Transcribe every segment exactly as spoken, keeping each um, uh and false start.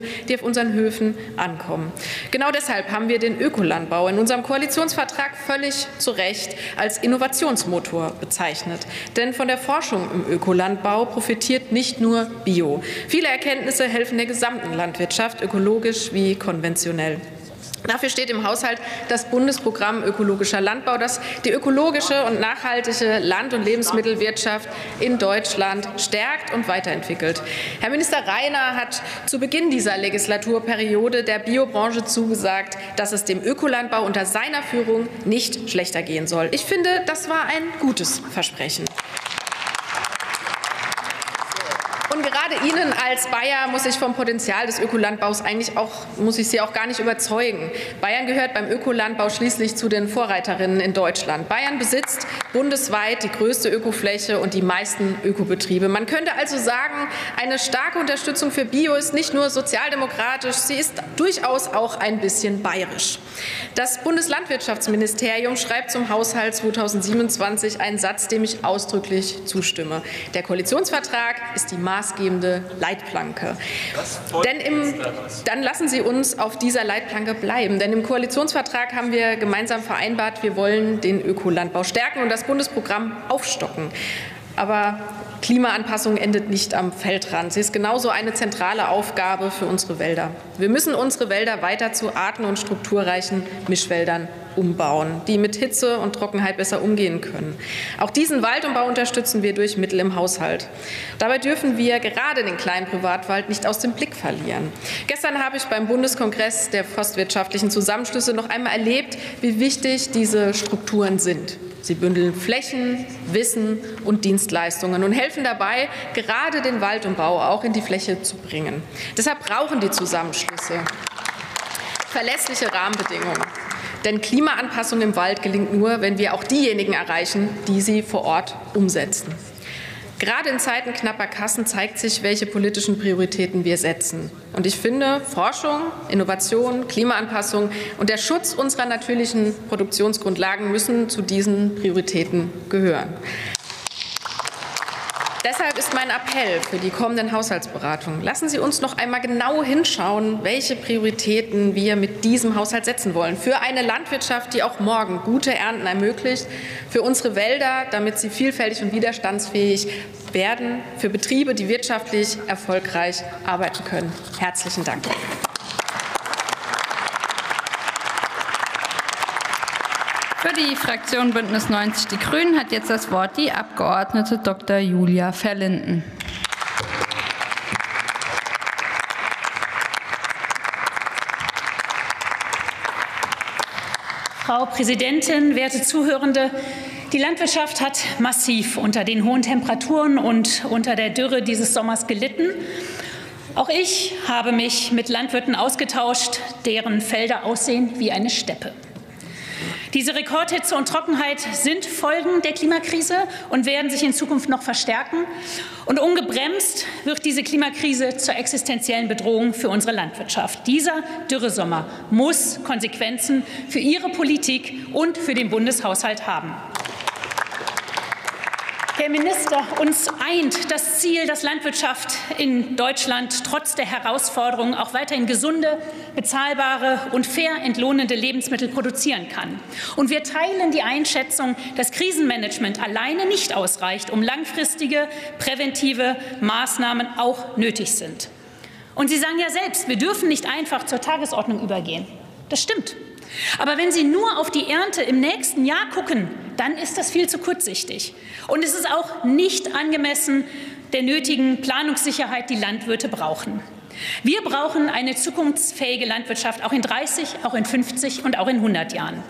die auf unseren Höfen ankommen. Genau deshalb haben wir den Ökolandbau in unserem Koalitionsvertrag völlig zu Recht als Innovationsmotor bezeichnet. Denn von der Forschung im Ökolandbau profitiert nicht nur Bio. Viele Erkenntnisse helfen der gesamten Landwirtschaft, ökologisch wie konventionell. Dafür steht im Haushalt das Bundesprogramm Ökologischer Landbau, das die ökologische und nachhaltige Land- und Lebensmittelwirtschaft in Deutschland stärkt und weiterentwickelt. Herr Minister Reiner hat zu Beginn dieser Legislaturperiode der Biobranche zugesagt, dass es dem Ökolandbau unter seiner Führung nicht schlechter gehen soll. Ich finde, das war ein gutes Versprechen. Und gerade Ihnen als Bayer muss ich vom Potenzial des Ökolandbaus eigentlich auch, muss ich Sie auch gar nicht überzeugen. Bayern gehört beim Ökolandbau schließlich zu den Vorreiterinnen in Deutschland. Bayern besitzt bundesweit die größte Ökofläche und die meisten Ökobetriebe. Man könnte also sagen, eine starke Unterstützung für Bio ist nicht nur sozialdemokratisch, sie ist durchaus auch ein bisschen bayerisch. Das Bundeslandwirtschaftsministerium schreibt zum Haushalt zweitausendsiebenundzwanzig einen Satz, dem ich ausdrücklich zustimme. Der Koalitionsvertrag ist die maßgebende Leitplanke. Denn im, dann lassen Sie uns auf dieser Leitplanke bleiben. Denn im Koalitionsvertrag haben wir gemeinsam vereinbart, wir wollen den Ökolandbau stärken und das Bundesprogramm aufstocken. Aber Klimaanpassung endet nicht am Feldrand. Sie ist genauso eine zentrale Aufgabe für unsere Wälder. Wir müssen unsere Wälder weiter zu arten- und strukturreichen Mischwäldern umbauen, die mit Hitze und Trockenheit besser umgehen können. Auch diesen Waldumbau unterstützen wir durch Mittel im Haushalt. Dabei dürfen wir gerade den kleinen Privatwald nicht aus dem Blick verlieren. Gestern habe ich beim Bundeskongress der forstwirtschaftlichen Zusammenschlüsse noch einmal erlebt, wie wichtig diese Strukturen sind. Sie bündeln Flächen, Wissen und Dienstleistungen und helfen dabei, gerade den Waldumbau auch in die Fläche zu bringen. Deshalb brauchen die Zusammenschlüsse verlässliche Rahmenbedingungen. Denn Klimaanpassung im Wald gelingt nur, wenn wir auch diejenigen erreichen, die sie vor Ort umsetzen. Gerade in Zeiten knapper Kassen zeigt sich, welche politischen Prioritäten wir setzen. Und ich finde, Forschung, Innovation, Klimaanpassung und der Schutz unserer natürlichen Produktionsgrundlagen müssen zu diesen Prioritäten gehören. Deshalb ist mein Appell für die kommenden Haushaltsberatungen: Lassen Sie uns noch einmal genau hinschauen, welche Prioritäten wir mit diesem Haushalt setzen wollen. Für eine Landwirtschaft, die auch morgen gute Ernten ermöglicht, für unsere Wälder, damit sie vielfältig und widerstandsfähig werden, für Betriebe, die wirtschaftlich erfolgreich arbeiten können. Herzlichen Dank. Für die Fraktion Bündnis neunzig Die Grünen hat jetzt das Wort die Abgeordnete Doktor Julia Verlinden. Frau Präsidentin, werte Zuhörende! Die Landwirtschaft hat massiv unter den hohen Temperaturen und unter der Dürre dieses Sommers gelitten. Auch ich habe mich mit Landwirten ausgetauscht, deren Felder aussehen wie eine Steppe. Diese Rekordhitze und Trockenheit sind Folgen der Klimakrise und werden sich in Zukunft noch verstärken. Und ungebremst wird diese Klimakrise zur existenziellen Bedrohung für unsere Landwirtschaft. Dieser Dürresommer muss Konsequenzen für Ihre Politik und für den Bundeshaushalt haben. Herr Minister, uns eint das Ziel, dass Landwirtschaft in Deutschland trotz der Herausforderungen auch weiterhin gesunde, bezahlbare und fair entlohnende Lebensmittel produzieren kann. Und wir teilen die Einschätzung, dass Krisenmanagement alleine nicht ausreicht, um langfristige präventive Maßnahmen auch nötig sind. Und Sie sagen ja selbst, wir dürfen nicht einfach zur Tagesordnung übergehen. Das stimmt. Aber wenn Sie nur auf die Ernte im nächsten Jahr gucken, dann ist das viel zu kurzsichtig. Und es ist auch nicht angemessen der nötigen Planungssicherheit, die Landwirte brauchen. Wir brauchen eine zukunftsfähige Landwirtschaft auch in dreißig, auch in fünfzig und auch in hundert Jahren.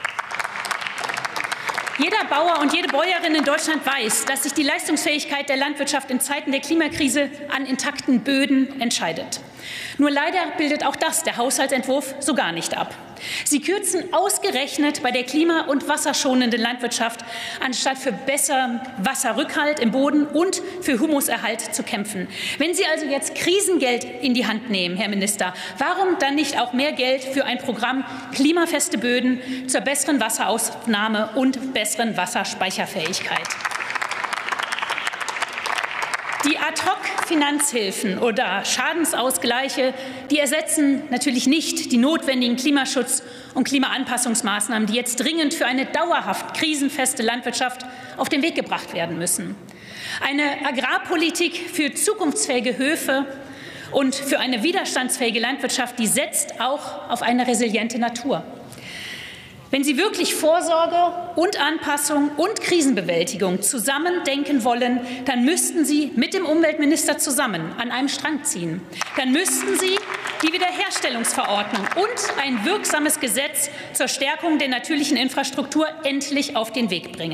Jeder Bauer und jede Bäuerin in Deutschland weiß, dass sich die Leistungsfähigkeit der Landwirtschaft in Zeiten der Klimakrise an intakten Böden entscheidet. Nur leider bildet auch das der Haushaltsentwurf so gar nicht ab. Sie kürzen ausgerechnet bei der klima- und wasserschonenden Landwirtschaft, anstatt für besseren Wasserrückhalt im Boden und für Humuserhalt zu kämpfen. Wenn Sie also jetzt Krisengeld in die Hand nehmen, Herr Minister, warum dann nicht auch mehr Geld für ein Programm klimafeste Böden zur besseren Wasseraufnahme und besseren Wasserspeicherfähigkeit? Die Ad-hoc-Finanzhilfen oder Schadensausgleiche, die ersetzen natürlich nicht die notwendigen Klimaschutz- und Klimaanpassungsmaßnahmen, die jetzt dringend für eine dauerhaft krisenfeste Landwirtschaft auf den Weg gebracht werden müssen. Eine Agrarpolitik für zukunftsfähige Höfe und für eine widerstandsfähige Landwirtschaft, die setzt auch auf eine resiliente Natur. Wenn Sie wirklich Vorsorge und Anpassung und Krisenbewältigung zusammen denken wollen, dann müssten Sie mit dem Umweltminister zusammen an einem Strang ziehen. Dann müssten Sie die Wiederherstellungsverordnung und ein wirksames Gesetz zur Stärkung der natürlichen Infrastruktur endlich auf den Weg bringen.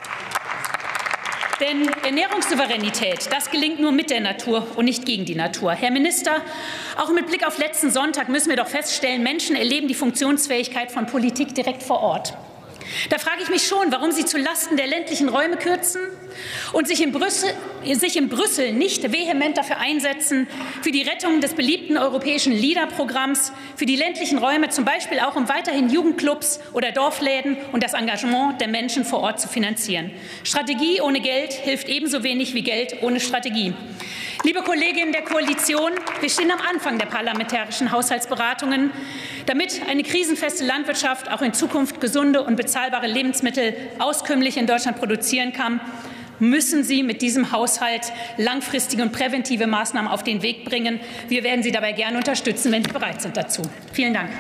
Denn Ernährungssouveränität, das gelingt nur mit der Natur und nicht gegen die Natur. Herr Minister, auch mit Blick auf letzten Sonntag müssen wir doch feststellen, Menschen erleben die Funktionsfähigkeit von Politik direkt vor Ort. Da frage ich mich schon, warum Sie zulasten der ländlichen Räume kürzen und sich in Brüssel, sich in Brüssel nicht vehement dafür einsetzen, für die Rettung des beliebten europäischen LEADER-Programms, für die ländlichen Räume, zum Beispiel auch um weiterhin Jugendclubs oder Dorfläden und das Engagement der Menschen vor Ort zu finanzieren. Strategie ohne Geld hilft ebenso wenig wie Geld ohne Strategie. Liebe Kolleginnen der Koalition, wir stehen am Anfang der parlamentarischen Haushaltsberatungen. Damit eine krisenfeste Landwirtschaft auch in Zukunft gesunde und bezahlbare Lebensmittel auskömmlich in Deutschland produzieren kann, müssen Sie mit diesem Haushalt langfristige und präventive Maßnahmen auf den Weg bringen. Wir werden Sie dabei gerne unterstützen, wenn Sie bereit sind dazu. Vielen Dank.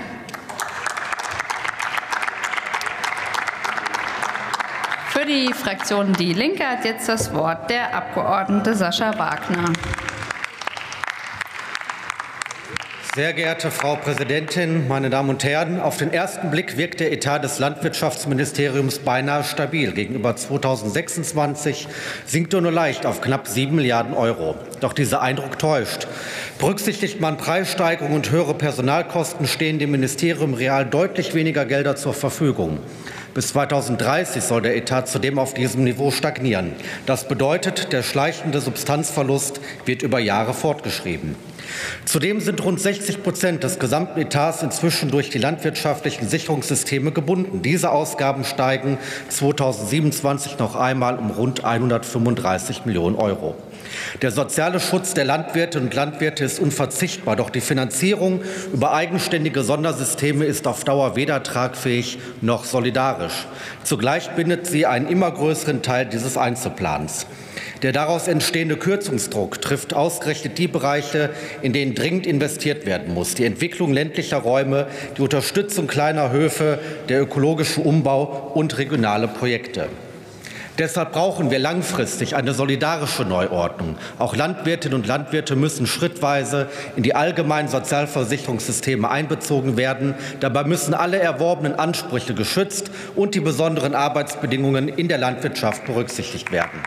Für die Fraktion Die Linke hat jetzt das Wort der Abgeordnete Sascha Wagner. Sehr geehrte Frau Präsidentin, meine Damen und Herren! Auf den ersten Blick wirkt der Etat des Landwirtschaftsministeriums beinahe stabil. Gegenüber zweitausendsechsundzwanzig sinkt er nur leicht auf knapp sieben Milliarden Euro. Doch dieser Eindruck täuscht. Berücksichtigt man Preissteigerungen und höhere Personalkosten, stehen dem Ministerium real deutlich weniger Gelder zur Verfügung. Bis zweitausenddreißig soll der Etat zudem auf diesem Niveau stagnieren. Das bedeutet, der schleichende Substanzverlust wird über Jahre fortgeschrieben. Zudem sind rund sechzig Prozent des gesamten Etats inzwischen durch die landwirtschaftlichen Sicherungssysteme gebunden. Diese Ausgaben steigen zweitausendsiebenundzwanzig noch einmal um rund hundertfünfunddreißig Millionen Euro. Der soziale Schutz der Landwirte und Landwirte ist unverzichtbar, doch die Finanzierung über eigenständige Sondersysteme ist auf Dauer weder tragfähig noch solidarisch. Zugleich bindet sie einen immer größeren Teil dieses Einzelplans. Der daraus entstehende Kürzungsdruck trifft ausgerechnet die Bereiche, in denen dringend investiert werden muss. Die Entwicklung ländlicher Räume, die Unterstützung kleiner Höfe, der ökologische Umbau und regionale Projekte. Deshalb brauchen wir langfristig eine solidarische Neuordnung. Auch Landwirtinnen und Landwirte müssen schrittweise in die allgemeinen Sozialversicherungssysteme einbezogen werden. Dabei müssen alle erworbenen Ansprüche geschützt und die besonderen Arbeitsbedingungen in der Landwirtschaft berücksichtigt werden.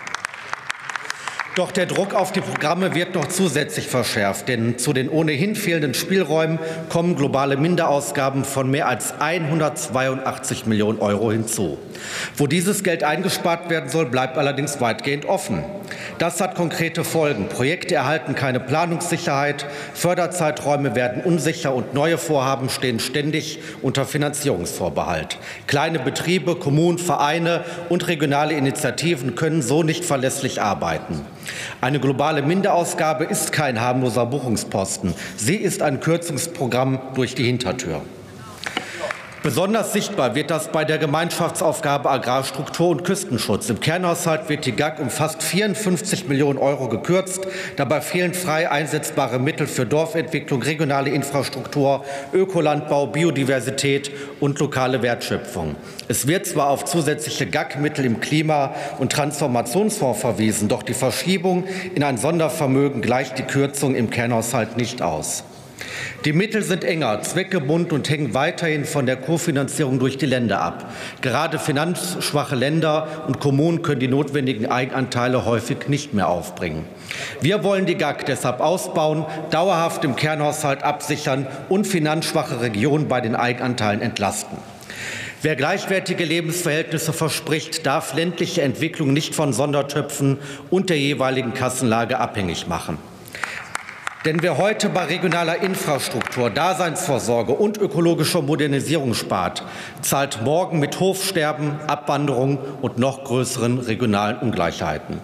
Doch der Druck auf die Programme wird noch zusätzlich verschärft, denn zu den ohnehin fehlenden Spielräumen kommen globale Minderausgaben von mehr als hundertzweiundachtzig Millionen Euro hinzu. Wo dieses Geld eingespart werden soll, bleibt allerdings weitgehend offen. Das hat konkrete Folgen. Projekte erhalten keine Planungssicherheit, Förderzeiträume werden unsicher und neue Vorhaben stehen ständig unter Finanzierungsvorbehalt. Kleine Betriebe, Kommunen, Vereine und regionale Initiativen können so nicht verlässlich arbeiten. Eine globale Minderausgabe ist kein harmloser Buchungsposten. Sie ist ein Kürzungsprogramm durch die Hintertür. Besonders sichtbar wird das bei der Gemeinschaftsaufgabe Agrarstruktur und Küstenschutz. Im Kernhaushalt wird die G A G um fast vierundfünfzig Millionen Euro gekürzt. Dabei fehlen frei einsetzbare Mittel für Dorfentwicklung, regionale Infrastruktur, Ökolandbau, Biodiversität und lokale Wertschöpfung. Es wird zwar auf zusätzliche G A G-Mittel im Klima- und Transformationsfonds verwiesen, doch die Verschiebung in ein Sondervermögen gleicht die Kürzung im Kernhaushalt nicht aus. Die Mittel sind enger, zweckgebunden und hängen weiterhin von der Kofinanzierung durch die Länder ab. Gerade finanzschwache Länder und Kommunen können die notwendigen Eigenanteile häufig nicht mehr aufbringen. Wir wollen die G A G deshalb ausbauen, dauerhaft im Kernhaushalt absichern und finanzschwache Regionen bei den Eigenanteilen entlasten. Wer gleichwertige Lebensverhältnisse verspricht, darf ländliche Entwicklung nicht von Sondertöpfen und der jeweiligen Kassenlage abhängig machen. Denn wer heute bei regionaler Infrastruktur, Daseinsvorsorge und ökologischer Modernisierung spart, zahlt morgen mit Hofsterben, Abwanderung und noch größeren regionalen Ungleichheiten.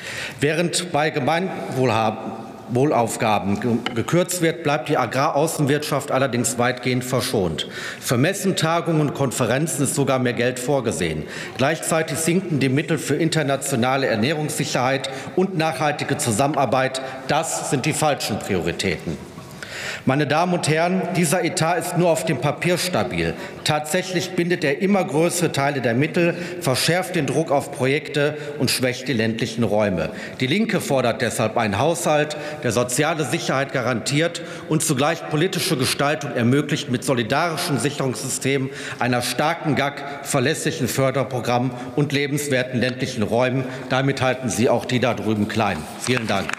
Während bei Gemeinwohlaufgaben gekürzt wird, bleibt die Agraraußenwirtschaft allerdings weitgehend verschont. Für Messen, Tagungen und Konferenzen ist sogar mehr Geld vorgesehen. Gleichzeitig sinken die Mittel für internationale Ernährungssicherheit und nachhaltige Zusammenarbeit. Das sind die falschen Prioritäten. Meine Damen und Herren, dieser Etat ist nur auf dem Papier stabil. Tatsächlich bindet er immer größere Teile der Mittel, verschärft den Druck auf Projekte und schwächt die ländlichen Räume. Die Linke fordert deshalb einen Haushalt, der soziale Sicherheit garantiert und zugleich politische Gestaltung ermöglicht mit solidarischen Sicherungssystemen, einer starken G A G, verlässlichen Förderprogrammen und lebenswerten ländlichen Räumen. Damit halten Sie auch die da drüben klein. Vielen Dank.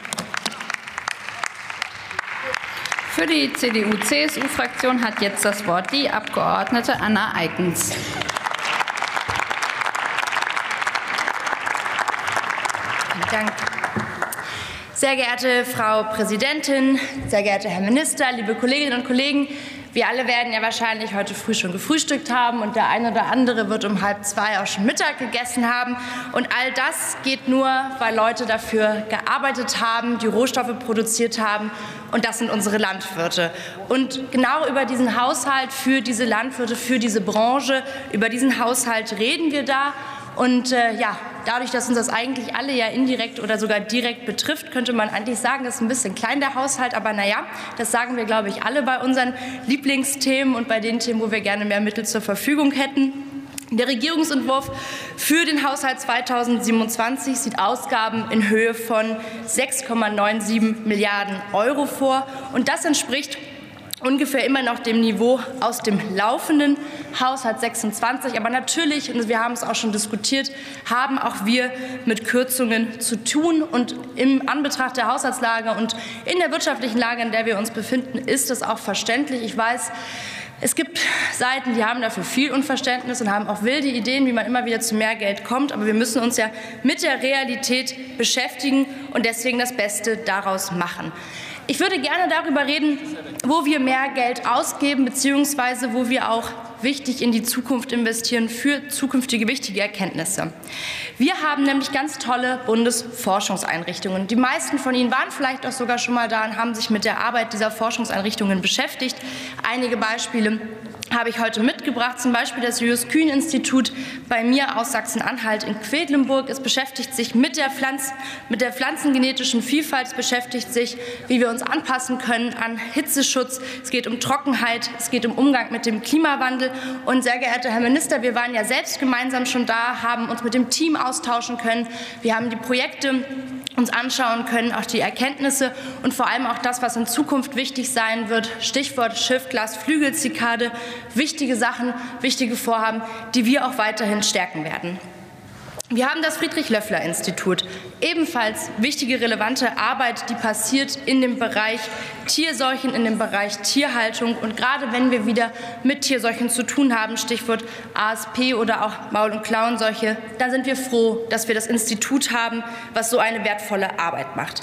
Für die C D U-C S U-Fraktion hat jetzt das Wort die Abgeordnete Anna Eickens. Vielen Dank. Sehr geehrte Frau Präsidentin, sehr geehrter Herr Minister, liebe Kolleginnen und Kollegen! Wir alle werden ja wahrscheinlich heute früh schon gefrühstückt haben und der eine oder andere wird um halb zwei auch schon Mittag gegessen haben. Und all das geht nur, weil Leute dafür gearbeitet haben, die Rohstoffe produziert haben. Und das sind unsere Landwirte. Und genau über diesen Haushalt für diese Landwirte, für diese Branche, über diesen Haushalt reden wir da. Und äh, ja, dadurch, dass uns das eigentlich alle ja indirekt oder sogar direkt betrifft, könnte man eigentlich sagen, das ist ein bisschen klein, der Haushalt. Aber naja, das sagen wir, glaube ich, alle bei unseren Lieblingsthemen und bei den Themen, wo wir gerne mehr Mittel zur Verfügung hätten. Der Regierungsentwurf für den Haushalt zweitausendsiebenundzwanzig sieht Ausgaben in Höhe von sechs Komma siebenundneunzig Milliarden Euro vor. Und das entspricht ungefähr immer noch dem Niveau aus dem laufenden Haushalt sechsundzwanzig. Aber natürlich, und wir haben es auch schon diskutiert, haben auch wir mit Kürzungen zu tun. Und im Anbetracht der Haushaltslage und in der wirtschaftlichen Lage, in der wir uns befinden, ist das auch verständlich. Ich weiß, es gibt Seiten, die haben dafür viel Unverständnis und haben auch wilde Ideen, wie man immer wieder zu mehr Geld kommt. Aber wir müssen uns ja mit der Realität beschäftigen und deswegen das Beste daraus machen. Ich würde gerne darüber reden, wo wir mehr Geld ausgeben, beziehungsweise wo wir auch wichtig in die Zukunft investieren für zukünftige wichtige Erkenntnisse. Wir haben nämlich ganz tolle Bundesforschungseinrichtungen. Die meisten von Ihnen waren vielleicht auch sogar schon mal da und haben sich mit der Arbeit dieser Forschungseinrichtungen beschäftigt. Einige Beispiele habe ich heute mitgebracht, zum Beispiel das Julius-Kühn-Institut bei mir aus Sachsen-Anhalt in Quedlinburg. Es beschäftigt sich mit der, Pflanz-, mit der pflanzengenetischen Vielfalt, es beschäftigt sich, wie wir uns anpassen können an Hitzeschutz. Es geht um Trockenheit, es geht um Umgang mit dem Klimawandel. Und sehr geehrter Herr Minister, wir waren ja selbst gemeinsam schon da, haben uns mit dem Team austauschen können. Wir haben die Projekte uns anschauen können, auch die Erkenntnisse und vor allem auch das, was in Zukunft wichtig sein wird. Stichwort Schiffglas, Flügelzikade, wichtige Sachen, wichtige Vorhaben, die wir auch weiterhin stärken werden. Wir haben das Friedrich-Löffler-Institut, ebenfalls wichtige, relevante Arbeit, die passiert in dem Bereich Tierseuchen, in dem Bereich Tierhaltung. Und gerade wenn wir wieder mit Tierseuchen zu tun haben, Stichwort A S P oder auch Maul- und Klauenseuche, dann sind wir froh, dass wir das Institut haben, was so eine wertvolle Arbeit macht.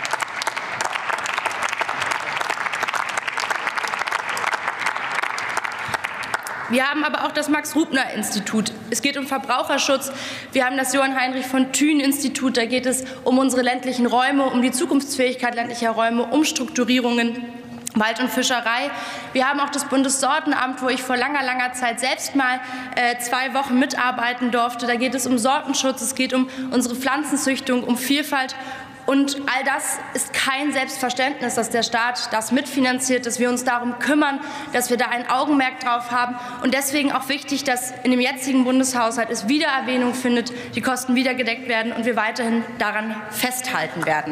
Wir haben aber auch das Max-Rubner-Institut. Es geht um Verbraucherschutz. Wir haben das Johann-Heinrich-von-Thün-Institut. Da geht es um unsere ländlichen Räume, um die Zukunftsfähigkeit ländlicher Räume, um Strukturierungen, Wald- und Fischerei. Wir haben auch das Bundessortenamt, wo ich vor langer, langer Zeit selbst mal äh, zwei Wochen mitarbeiten durfte. Da geht es um Sortenschutz, es geht um unsere Pflanzenzüchtung, um Vielfalt. Und all das ist kein Selbstverständnis, dass der Staat das mitfinanziert, dass wir uns darum kümmern, dass wir da ein Augenmerk drauf haben. Und deswegen auch wichtig, dass in dem jetzigen Bundeshaushalt es wieder Erwähnung findet, die Kosten wieder gedeckt werden und wir weiterhin daran festhalten werden.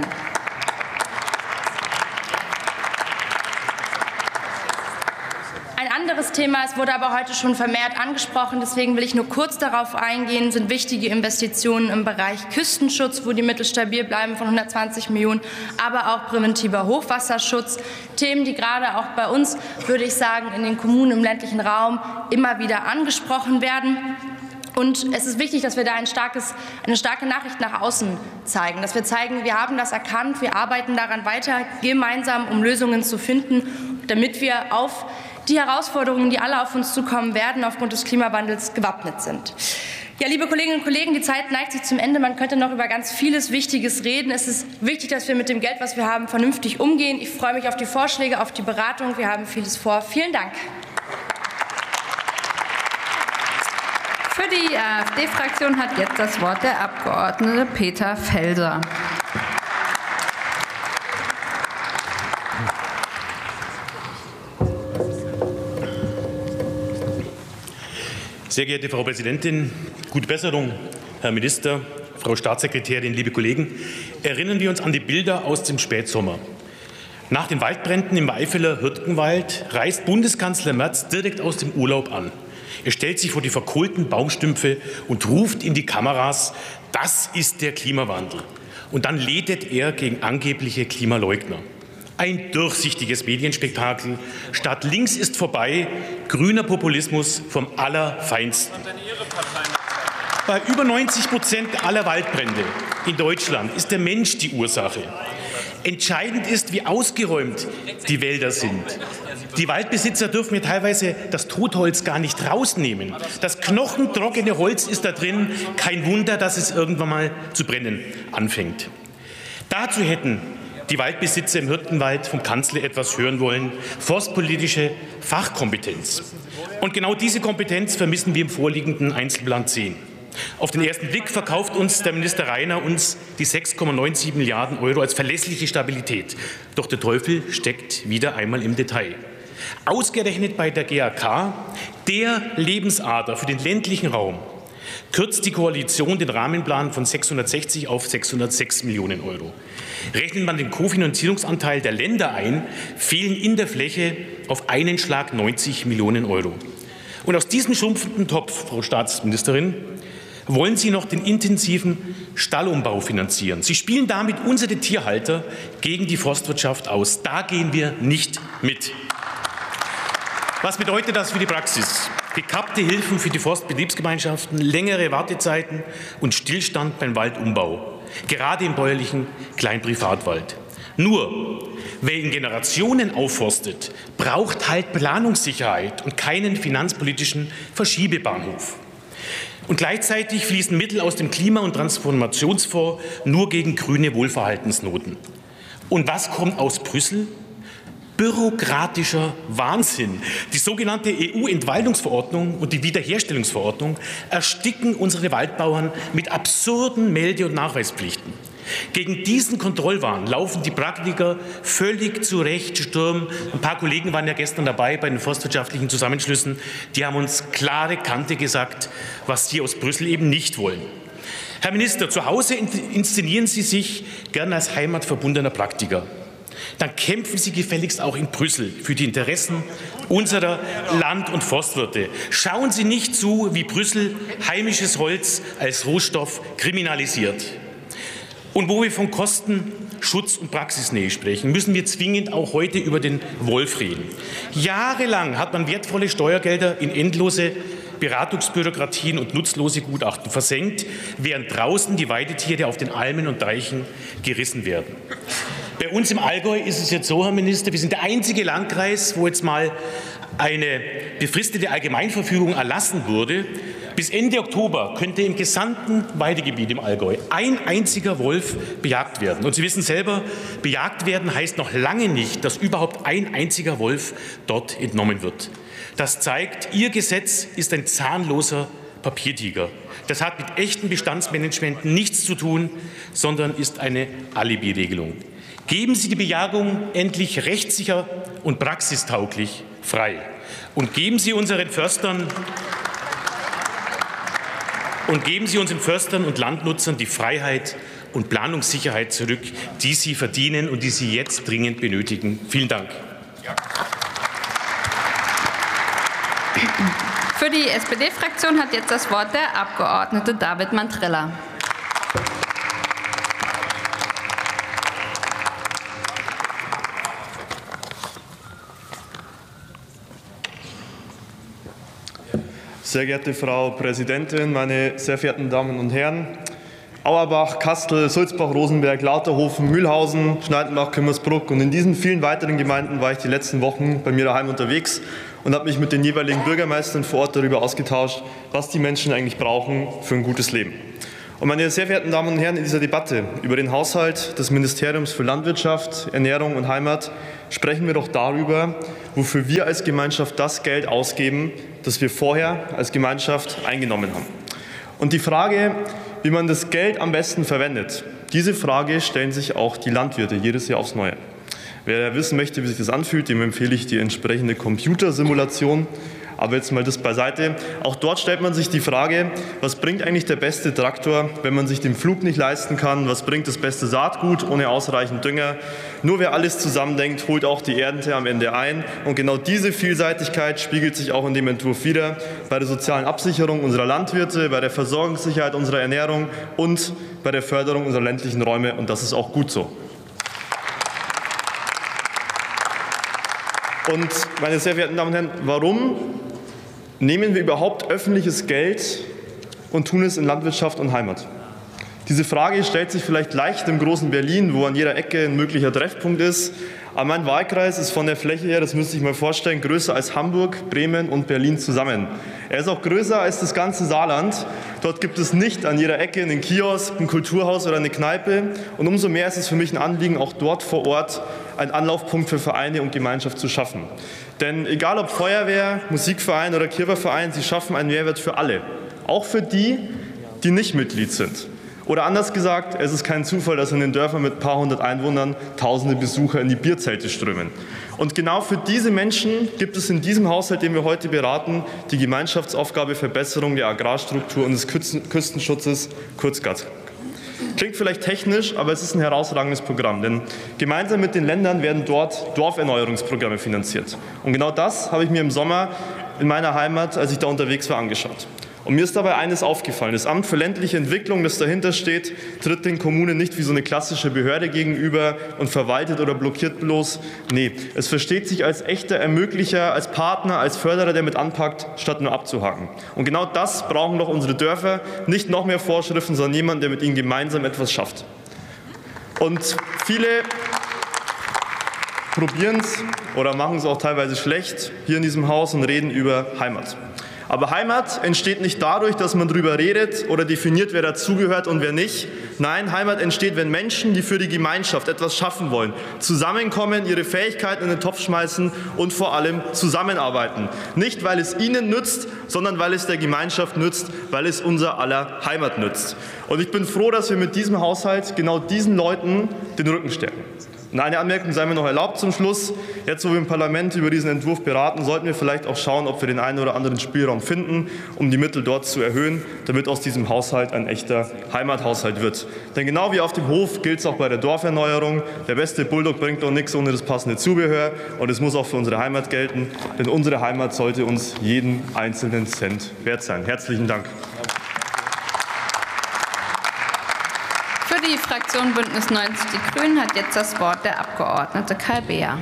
Ein anderes Thema, es wurde aber heute schon vermehrt angesprochen, deswegen will ich nur kurz darauf eingehen, sind wichtige Investitionen im Bereich Küstenschutz, wo die Mittel stabil bleiben von hundertzwanzig Millionen, aber auch präventiver Hochwasserschutz. Themen, die gerade auch bei uns, würde ich sagen, in den Kommunen im ländlichen Raum immer wieder angesprochen werden. Und es ist wichtig, dass wir da ein starkes, eine starke Nachricht nach außen zeigen, dass wir zeigen, wir haben das erkannt, wir arbeiten daran weiter, gemeinsam, um Lösungen zu finden, damit wir auf die Herausforderungen, die alle auf uns zukommen werden, aufgrund des Klimawandels gewappnet sind. Ja, liebe Kolleginnen und Kollegen, die Zeit neigt sich zum Ende. Man könnte noch über ganz vieles Wichtiges reden. Es ist wichtig, dass wir mit dem Geld, was wir haben, vernünftig umgehen. Ich freue mich auf die Vorschläge, auf die Beratung. Wir haben vieles vor. Vielen Dank. Für die AfD-Fraktion hat jetzt das Wort der Abgeordnete Peter Felser. Sehr geehrte Frau Präsidentin, gute Besserung, Herr Minister, Frau Staatssekretärin, liebe Kollegen. Erinnern wir uns an die Bilder aus dem Spätsommer. Nach den Waldbränden im Eifeler Hürtgenwald reist Bundeskanzler Merz direkt aus dem Urlaub an. Er stellt sich vor die verkohlten Baumstümpfe und ruft in die Kameras, das ist der Klimawandel. Und dann lädt er gegen angebliche Klimaleugner. Ein durchsichtiges Medienspektakel. Statt links ist vorbei, grüner Populismus vom Allerfeinsten. Bei über neunzig Prozent aller Waldbrände in Deutschland ist der Mensch die Ursache. Entscheidend ist, wie ausgeräumt die Wälder sind. Die Waldbesitzer dürfen mir teilweise das Totholz gar nicht rausnehmen. Das knochentrockene Holz ist da drin. Kein Wunder, dass es irgendwann mal zu brennen anfängt. Dazu hätten die Waldbesitzer im Hürtgenwald vom Kanzler etwas hören wollen: forstpolitische Fachkompetenz. Und genau diese Kompetenz vermissen wir im vorliegenden Einzelplan zehn. Auf den ersten Blick verkauft uns der Minister Rainer uns die sechs Komma neunundneunzig Milliarden Euro als verlässliche Stabilität. Doch der Teufel steckt wieder einmal im Detail. Ausgerechnet bei der G A K, der Lebensader für den ländlichen Raum, kürzt die Koalition den Rahmenplan von sechshundertsechzig auf sechshundertsechs Millionen Euro. Rechnet man den Kofinanzierungsanteil der Länder ein, fehlen in der Fläche auf einen Schlag neunzig Millionen Euro. Und aus diesem schrumpfenden Topf, Frau Staatsministerin, wollen Sie noch den intensiven Stallumbau finanzieren. Sie spielen damit unsere Tierhalter gegen die Forstwirtschaft aus. Da gehen wir nicht mit. Was bedeutet das für die Praxis? Gekappte Hilfen für die Forstbetriebsgemeinschaften, längere Wartezeiten und Stillstand beim Waldumbau, gerade im bäuerlichen Kleinprivatwald. Nur, wer in Generationen aufforstet, braucht halt Planungssicherheit und keinen finanzpolitischen Verschiebebahnhof. Und gleichzeitig fließen Mittel aus dem Klima- und Transformationsfonds nur gegen grüne Wohlverhaltensnoten. Und was kommt aus Brüssel? Bürokratischer Wahnsinn. Die sogenannte E U-Entwaldungsverordnung und die Wiederherstellungsverordnung ersticken unsere Waldbauern mit absurden Melde- und Nachweispflichten. Gegen diesen Kontrollwahn laufen die Praktiker völlig zu Recht Sturm. Ein paar Kollegen waren ja gestern dabei bei den forstwirtschaftlichen Zusammenschlüssen. Die haben uns klare Kante gesagt, was sie aus Brüssel eben nicht wollen. Herr Minister, zu Hause inszenieren Sie sich gern als heimatverbundener Praktiker. Dann kämpfen Sie gefälligst auch in Brüssel für die Interessen unserer Land- und Forstwirte. Schauen Sie nicht zu, wie Brüssel heimisches Holz als Rohstoff kriminalisiert. Und wo wir von Kosten, Schutz und Praxisnähe sprechen, müssen wir zwingend auch heute über den Wolf reden. Jahrelang hat man wertvolle Steuergelder in endlose Beratungsbürokratien und nutzlose Gutachten versenkt, während draußen die Weidetiere auf den Almen und Deichen gerissen werden. Bei uns im Allgäu ist es jetzt so, Herr Minister, wir sind der einzige Landkreis, wo jetzt mal eine befristete Allgemeinverfügung erlassen wurde. Bis Ende Oktober könnte im gesamten Weidegebiet im Allgäu ein einziger Wolf bejagt werden. Und Sie wissen selber, bejagt werden heißt noch lange nicht, dass überhaupt ein einziger Wolf dort entnommen wird. Das zeigt, Ihr Gesetz ist ein zahnloser Papiertiger. Das hat mit echtem Bestandsmanagement nichts zu tun, sondern ist eine Alibi-Regelung. Geben Sie die Bejagung endlich rechtssicher und praxistauglich frei. Und geben Sie unseren Förstern und geben Sie unseren Förstern und Landnutzern die Freiheit und Planungssicherheit zurück, die sie verdienen und die sie jetzt dringend benötigen. Vielen Dank. Für die S P D-Fraktion hat jetzt das Wort der Abgeordnete David Mantrella. Sehr geehrte Frau Präsidentin, meine sehr verehrten Damen und Herren! Auerbach, Kastel, Sulzbach, Rosenberg, Lauterhofen, Mühlhausen, Schneidenbach, Kümmersbruck und in diesen vielen weiteren Gemeinden war ich die letzten Wochen bei mir daheim unterwegs und habe mich mit den jeweiligen Bürgermeistern vor Ort darüber ausgetauscht, was die Menschen eigentlich brauchen für ein gutes Leben. Und meine sehr verehrten Damen und Herren, in dieser Debatte über den Haushalt des Ministeriums für Landwirtschaft, Ernährung und Heimat sprechen wir doch darüber, wofür wir als Gemeinschaft das Geld ausgeben, das wir vorher als Gemeinschaft eingenommen haben. Und die Frage, wie man das Geld am besten verwendet, diese Frage stellen sich auch die Landwirte jedes Jahr aufs Neue. Wer wissen möchte, wie sich das anfühlt, dem empfehle ich die entsprechende Computersimulation. Aber jetzt mal das beiseite. Auch dort stellt man sich die Frage, was bringt eigentlich der beste Traktor, wenn man sich den Flug nicht leisten kann? Was bringt das beste Saatgut ohne ausreichend Dünger? Nur wer alles zusammendenkt, holt auch die Ernte am Ende ein. Und genau diese Vielseitigkeit spiegelt sich auch in dem Entwurf wider, bei der sozialen Absicherung unserer Landwirte, bei der Versorgungssicherheit unserer Ernährung und bei der Förderung unserer ländlichen Räume. Und das ist auch gut so. Und meine sehr verehrten Damen und Herren, warum nehmen wir überhaupt öffentliches Geld und tun es in Landwirtschaft und Heimat? Diese Frage stellt sich vielleicht leicht im großen Berlin, wo an jeder Ecke ein möglicher Treffpunkt ist. Aber mein Wahlkreis ist von der Fläche her, das müsste ich mal vorstellen, größer als Hamburg, Bremen und Berlin zusammen. Er ist auch größer als das ganze Saarland. Dort gibt es nicht an jeder Ecke einen Kiosk, ein Kulturhaus oder eine Kneipe. Und umso mehr ist es für mich ein Anliegen, auch dort vor Ort einen Anlaufpunkt für Vereine und Gemeinschaft zu schaffen. Denn egal ob Feuerwehr, Musikverein oder Kirchenverein, sie schaffen einen Mehrwert für alle. Auch für die, die nicht Mitglied sind. Oder anders gesagt, es ist kein Zufall, dass in den Dörfern mit ein paar hundert Einwohnern tausende Besucher in die Bierzelte strömen. Und genau für diese Menschen gibt es in diesem Haushalt, den wir heute beraten, die Gemeinschaftsaufgabe Verbesserung der Agrarstruktur und des Küstenschutzes, kurz G A T. Klingt vielleicht technisch, aber es ist ein herausragendes Programm, denn gemeinsam mit den Ländern werden dort Dorferneuerungsprogramme finanziert. Und genau das habe ich mir im Sommer in meiner Heimat, als ich da unterwegs war, angeschaut. Und mir ist dabei eines aufgefallen. Das Amt für ländliche Entwicklung, das dahinter steht, tritt den Kommunen nicht wie so eine klassische Behörde gegenüber und verwaltet oder blockiert bloß. Nee, es versteht sich als echter Ermöglicher, als Partner, als Förderer, der mit anpackt, statt nur abzuhaken. Und genau das brauchen doch unsere Dörfer. Nicht noch mehr Vorschriften, sondern jemand, der mit ihnen gemeinsam etwas schafft. Und viele probieren es oder machen es auch teilweise schlecht hier in diesem Haus und reden über Heimat. Aber Heimat entsteht nicht dadurch, dass man darüber redet oder definiert, wer dazugehört und wer nicht. Nein, Heimat entsteht, wenn Menschen, die für die Gemeinschaft etwas schaffen wollen, zusammenkommen, ihre Fähigkeiten in den Topf schmeißen und vor allem zusammenarbeiten. Nicht, weil es ihnen nützt, sondern weil es der Gemeinschaft nützt, weil es unser aller Heimat nützt. Und ich bin froh, dass wir mit diesem Haushalt genau diesen Leuten den Rücken stärken. Und eine Anmerkung sei mir noch erlaubt zum Schluss. Jetzt, wo wir im Parlament über diesen Entwurf beraten, sollten wir vielleicht auch schauen, ob wir den einen oder anderen Spielraum finden, um die Mittel dort zu erhöhen, damit aus diesem Haushalt ein echter Heimathaushalt wird. Denn genau wie auf dem Hof gilt es auch bei der Dorferneuerung. Der beste Bulldog bringt doch nichts ohne das passende Zubehör. Und es muss auch für unsere Heimat gelten, denn unsere Heimat sollte uns jeden einzelnen Cent wert sein. Herzlichen Dank. Für die Fraktion Bündnis neunzig Die Grünen hat jetzt das Wort der Abgeordnete Karl Beer.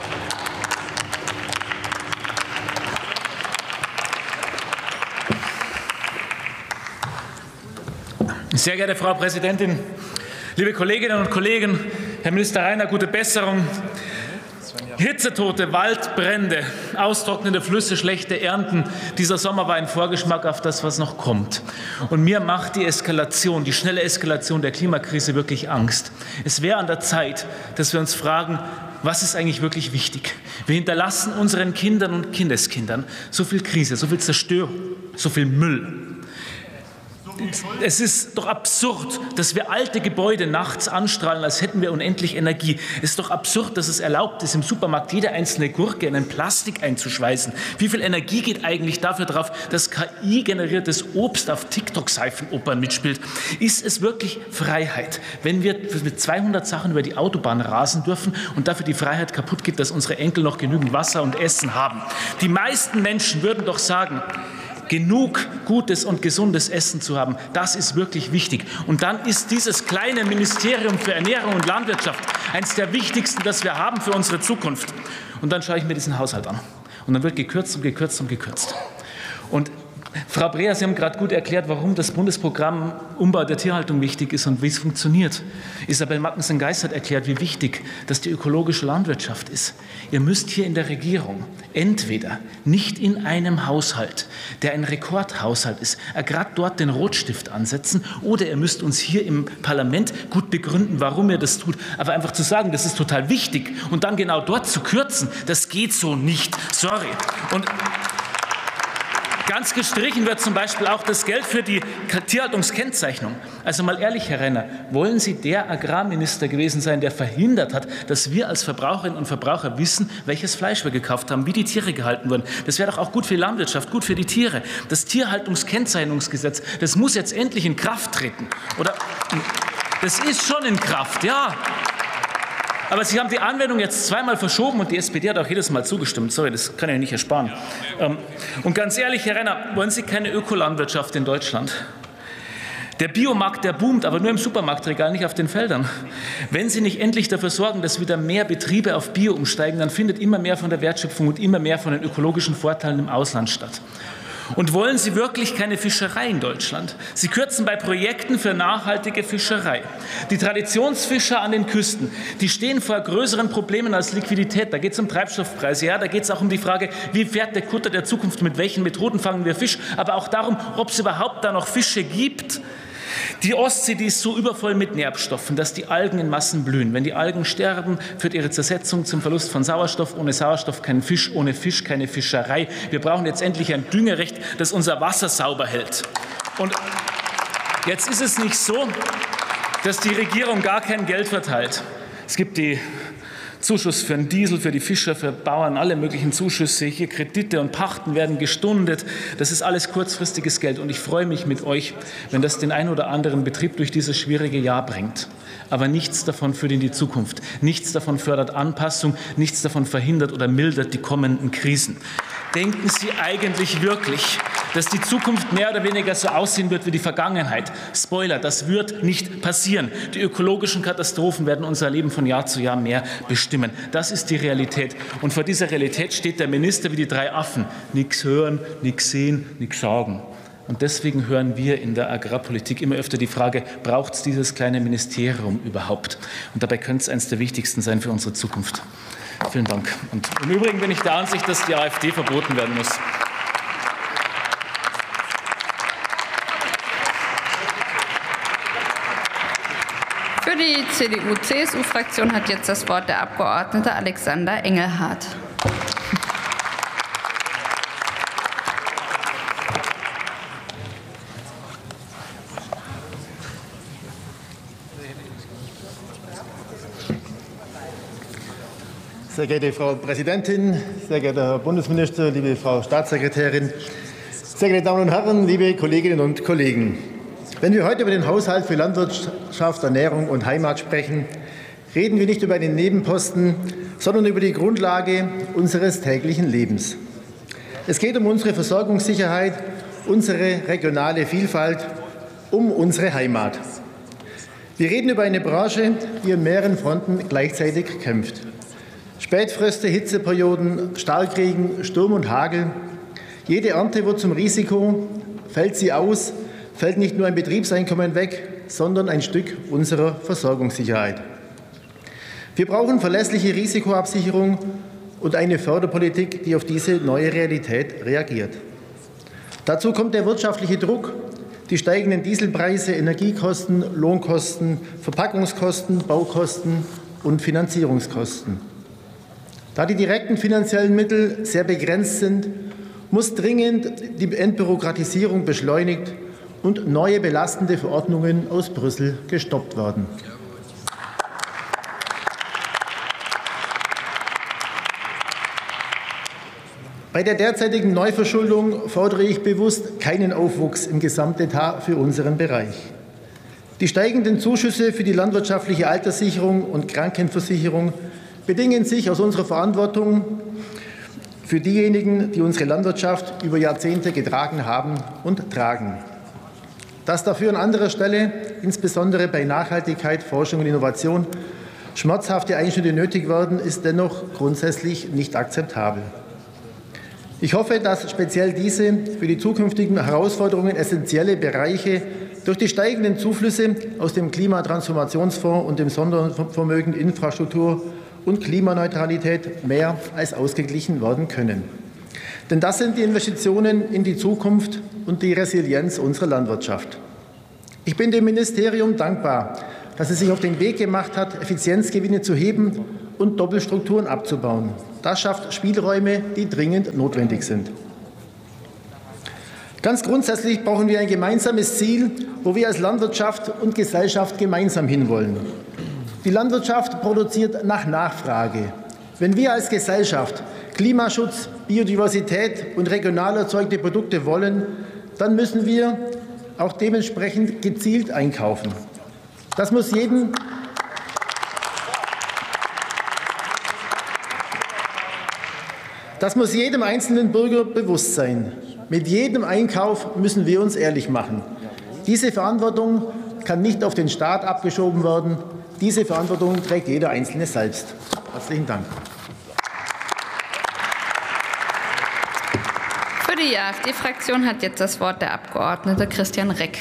Sehr geehrte Frau Präsidentin, liebe Kolleginnen und Kollegen, Herr Minister Reiner, gute Besserung. Hitzetote, Waldbrände, austrocknende Flüsse, schlechte Ernten. Dieser Sommer war ein Vorgeschmack auf das, was noch kommt. Und mir macht die Eskalation, die schnelle Eskalation der Klimakrise wirklich Angst. Es wäre an der Zeit, dass wir uns fragen, was ist eigentlich wirklich wichtig? Wir hinterlassen unseren Kindern und Kindeskindern so viel Krise, so viel Zerstörung, so viel Müll. Es ist doch absurd, dass wir alte Gebäude nachts anstrahlen, als hätten wir unendlich Energie. Es ist doch absurd, dass es erlaubt ist, im Supermarkt jede einzelne Gurke in ein Plastik einzuschweißen. Wie viel Energie geht eigentlich dafür drauf, dass K I-generiertes Obst auf TikTok-Seifenopern mitspielt? Ist es wirklich Freiheit, wenn wir mit zweihundert Sachen über die Autobahn rasen dürfen und dafür die Freiheit kaputt geht, dass unsere Enkel noch genügend Wasser und Essen haben? Die meisten Menschen würden doch sagen, genug gutes und gesundes Essen zu haben, das ist wirklich wichtig. Und dann ist dieses kleine Ministerium für Ernährung und Landwirtschaft eines der wichtigsten, das wir haben für unsere Zukunft. Und dann schaue ich mir diesen Haushalt an. Und dann wird gekürzt und gekürzt und gekürzt. Und Frau Breher, Sie haben gerade gut erklärt, warum das Bundesprogramm Umbau der Tierhaltung wichtig ist und wie es funktioniert. Isabel Magnussen-Geist hat erklärt, wie wichtig das die ökologische Landwirtschaft ist. Ihr müsst hier in der Regierung entweder nicht in einem Haushalt, der ein Rekordhaushalt ist, gerade dort den Rotstift ansetzen, oder ihr müsst uns hier im Parlament gut begründen, warum ihr das tut. Aber einfach zu sagen, das ist total wichtig und dann genau dort zu kürzen, das geht so nicht. Sorry. Und ganz gestrichen wird zum Beispiel auch das Geld für die Tierhaltungskennzeichnung. Also mal ehrlich, Herr Renner, wollen Sie der Agrarminister gewesen sein, der verhindert hat, dass wir als Verbraucherinnen und Verbraucher wissen, welches Fleisch wir gekauft haben, wie die Tiere gehalten wurden? Das wäre doch auch gut für die Landwirtschaft, gut für die Tiere. Das Tierhaltungskennzeichnungsgesetz, das muss jetzt endlich in Kraft treten. Oder das ist schon in Kraft, ja. Aber Sie haben die Anwendung jetzt zweimal verschoben und die S P D hat auch jedes Mal zugestimmt. Sorry, das kann ich nicht ersparen. Und ganz ehrlich, Herr Renner, wollen Sie keine Ökolandwirtschaft in Deutschland? Der Biomarkt, der boomt, aber nur im Supermarktregal, nicht auf den Feldern. Wenn Sie nicht endlich dafür sorgen, dass wieder mehr Betriebe auf Bio umsteigen, dann findet immer mehr von der Wertschöpfung und immer mehr von den ökologischen Vorteilen im Ausland statt. Und wollen Sie wirklich keine Fischerei in Deutschland? Sie kürzen bei Projekten für nachhaltige Fischerei. Die Traditionsfischer an den Küsten, die stehen vor größeren Problemen als Liquidität. Da geht es um Treibstoffpreise, ja, da geht es auch um die Frage, wie fährt der Kutter der Zukunft, mit welchen Methoden fangen wir Fisch, aber auch darum, ob es überhaupt da noch Fische gibt. Die Ostsee, die ist so übervoll mit Nährstoffen, dass die Algen in Massen blühen. Wenn die Algen sterben, führt ihre Zersetzung zum Verlust von Sauerstoff. Ohne Sauerstoff kein Fisch, ohne Fisch keine Fischerei. Wir brauchen jetzt endlich ein Düngerecht, das unser Wasser sauber hält. Und jetzt ist es nicht so, dass die Regierung gar kein Geld verteilt. Es gibt die Zuschuss für den Diesel, für die Fischer, für Bauern, alle möglichen Zuschüsse. Hier Kredite und Pachten werden gestundet. Das ist alles kurzfristiges Geld. Und ich freue mich mit euch, wenn das den einen oder anderen Betrieb durch dieses schwierige Jahr bringt. Aber nichts davon führt in die Zukunft. Nichts davon fördert Anpassung. Nichts davon verhindert oder mildert die kommenden Krisen. Denken Sie eigentlich wirklich, dass die Zukunft mehr oder weniger so aussehen wird wie die Vergangenheit? Spoiler, das wird nicht passieren. Die ökologischen Katastrophen werden unser Leben von Jahr zu Jahr mehr bestimmen. Das ist die Realität. Und vor dieser Realität steht der Minister wie die drei Affen. Nichts hören, nichts sehen, nichts sagen. Und deswegen hören wir in der Agrarpolitik immer öfter die Frage, braucht es dieses kleine Ministerium überhaupt? Und dabei könnte es eines der wichtigsten sein für unsere Zukunft. Vielen Dank. Und im Übrigen bin ich der Ansicht, dass die AfD verboten werden muss. Für die C D U C S U-Fraktion hat jetzt das Wort der Abgeordnete Alexander Engelhardt. Sehr geehrte Frau Präsidentin, sehr geehrter Herr Bundesminister, liebe Frau Staatssekretärin, sehr geehrte Damen und Herren, liebe Kolleginnen und Kollegen! Wenn wir heute über den Haushalt für Landwirtschaft, Ernährung und Heimat sprechen, reden wir nicht über einen Nebenposten, sondern über die Grundlage unseres täglichen Lebens. Es geht um unsere Versorgungssicherheit, unsere regionale Vielfalt, um unsere Heimat. Wir reden über eine Branche, die an mehreren Fronten gleichzeitig kämpft. Spätfröste, Hitzeperioden, Starkregen, Sturm und Hagel. Jede Ernte wird zum Risiko. Fällt sie aus, fällt nicht nur ein Betriebseinkommen weg, sondern ein Stück unserer Versorgungssicherheit. Wir brauchen verlässliche Risikoabsicherung und eine Förderpolitik, die auf diese neue Realität reagiert. Dazu kommt der wirtschaftliche Druck, die steigenden Dieselpreise, Energiekosten, Lohnkosten, Verpackungskosten, Baukosten und Finanzierungskosten. Da die direkten finanziellen Mittel sehr begrenzt sind, muss dringend die Entbürokratisierung beschleunigt und neue belastende Verordnungen aus Brüssel gestoppt werden. Bei der derzeitigen Neuverschuldung fordere ich bewusst keinen Aufwuchs im Gesamtetat für unseren Bereich. Die steigenden Zuschüsse für die landwirtschaftliche Alterssicherung und Krankenversicherung bedingen sich aus unserer Verantwortung für diejenigen, die unsere Landwirtschaft über Jahrzehnte getragen haben und tragen. Dass dafür an anderer Stelle, insbesondere bei Nachhaltigkeit, Forschung und Innovation, schmerzhafte Einschnitte nötig werden, ist dennoch grundsätzlich nicht akzeptabel. Ich hoffe, dass speziell diese für die zukünftigen Herausforderungen essentielle Bereiche durch die steigenden Zuflüsse aus dem Klimatransformationsfonds und dem Sondervermögen Infrastruktur und Klimaneutralität mehr als ausgeglichen werden können. Denn das sind die Investitionen in die Zukunft und die Resilienz unserer Landwirtschaft. Ich bin dem Ministerium dankbar, dass es sich auf den Weg gemacht hat, Effizienzgewinne zu heben und Doppelstrukturen abzubauen. Das schafft Spielräume, die dringend notwendig sind. Ganz grundsätzlich brauchen wir ein gemeinsames Ziel, wo wir als Landwirtschaft und Gesellschaft gemeinsam hinwollen. Die Landwirtschaft produziert nach Nachfrage. Wenn wir als Gesellschaft Klimaschutz, Biodiversität und regional erzeugte Produkte wollen, dann müssen wir auch dementsprechend gezielt einkaufen. Das muss jedem Das muss jedem einzelnen Bürger bewusst sein. Mit jedem Einkauf müssen wir uns ehrlich machen. Diese Verantwortung kann nicht auf den Staat abgeschoben werden. Diese Verantwortung trägt jeder Einzelne selbst. Herzlichen Dank. Für die AfD-Fraktion hat jetzt das Wort der Abgeordnete Christian Reck.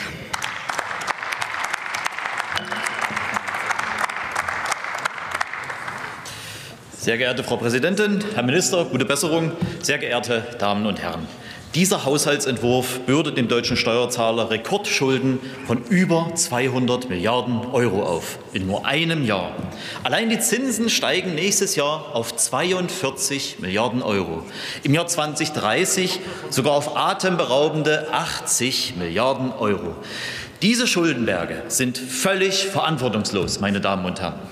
Sehr geehrte Frau Präsidentin, Herr Minister, gute Besserung, sehr geehrte Damen und Herren. Dieser Haushaltsentwurf bürdet dem deutschen Steuerzahler Rekordschulden von über zweihundert Milliarden Euro auf, in nur einem Jahr. Allein die Zinsen steigen nächstes Jahr auf zweiundvierzig Milliarden Euro. Im Jahr zweitausenddreißig sogar auf atemberaubende achtzig Milliarden Euro. Diese Schuldenberge sind völlig verantwortungslos, meine Damen und Herren.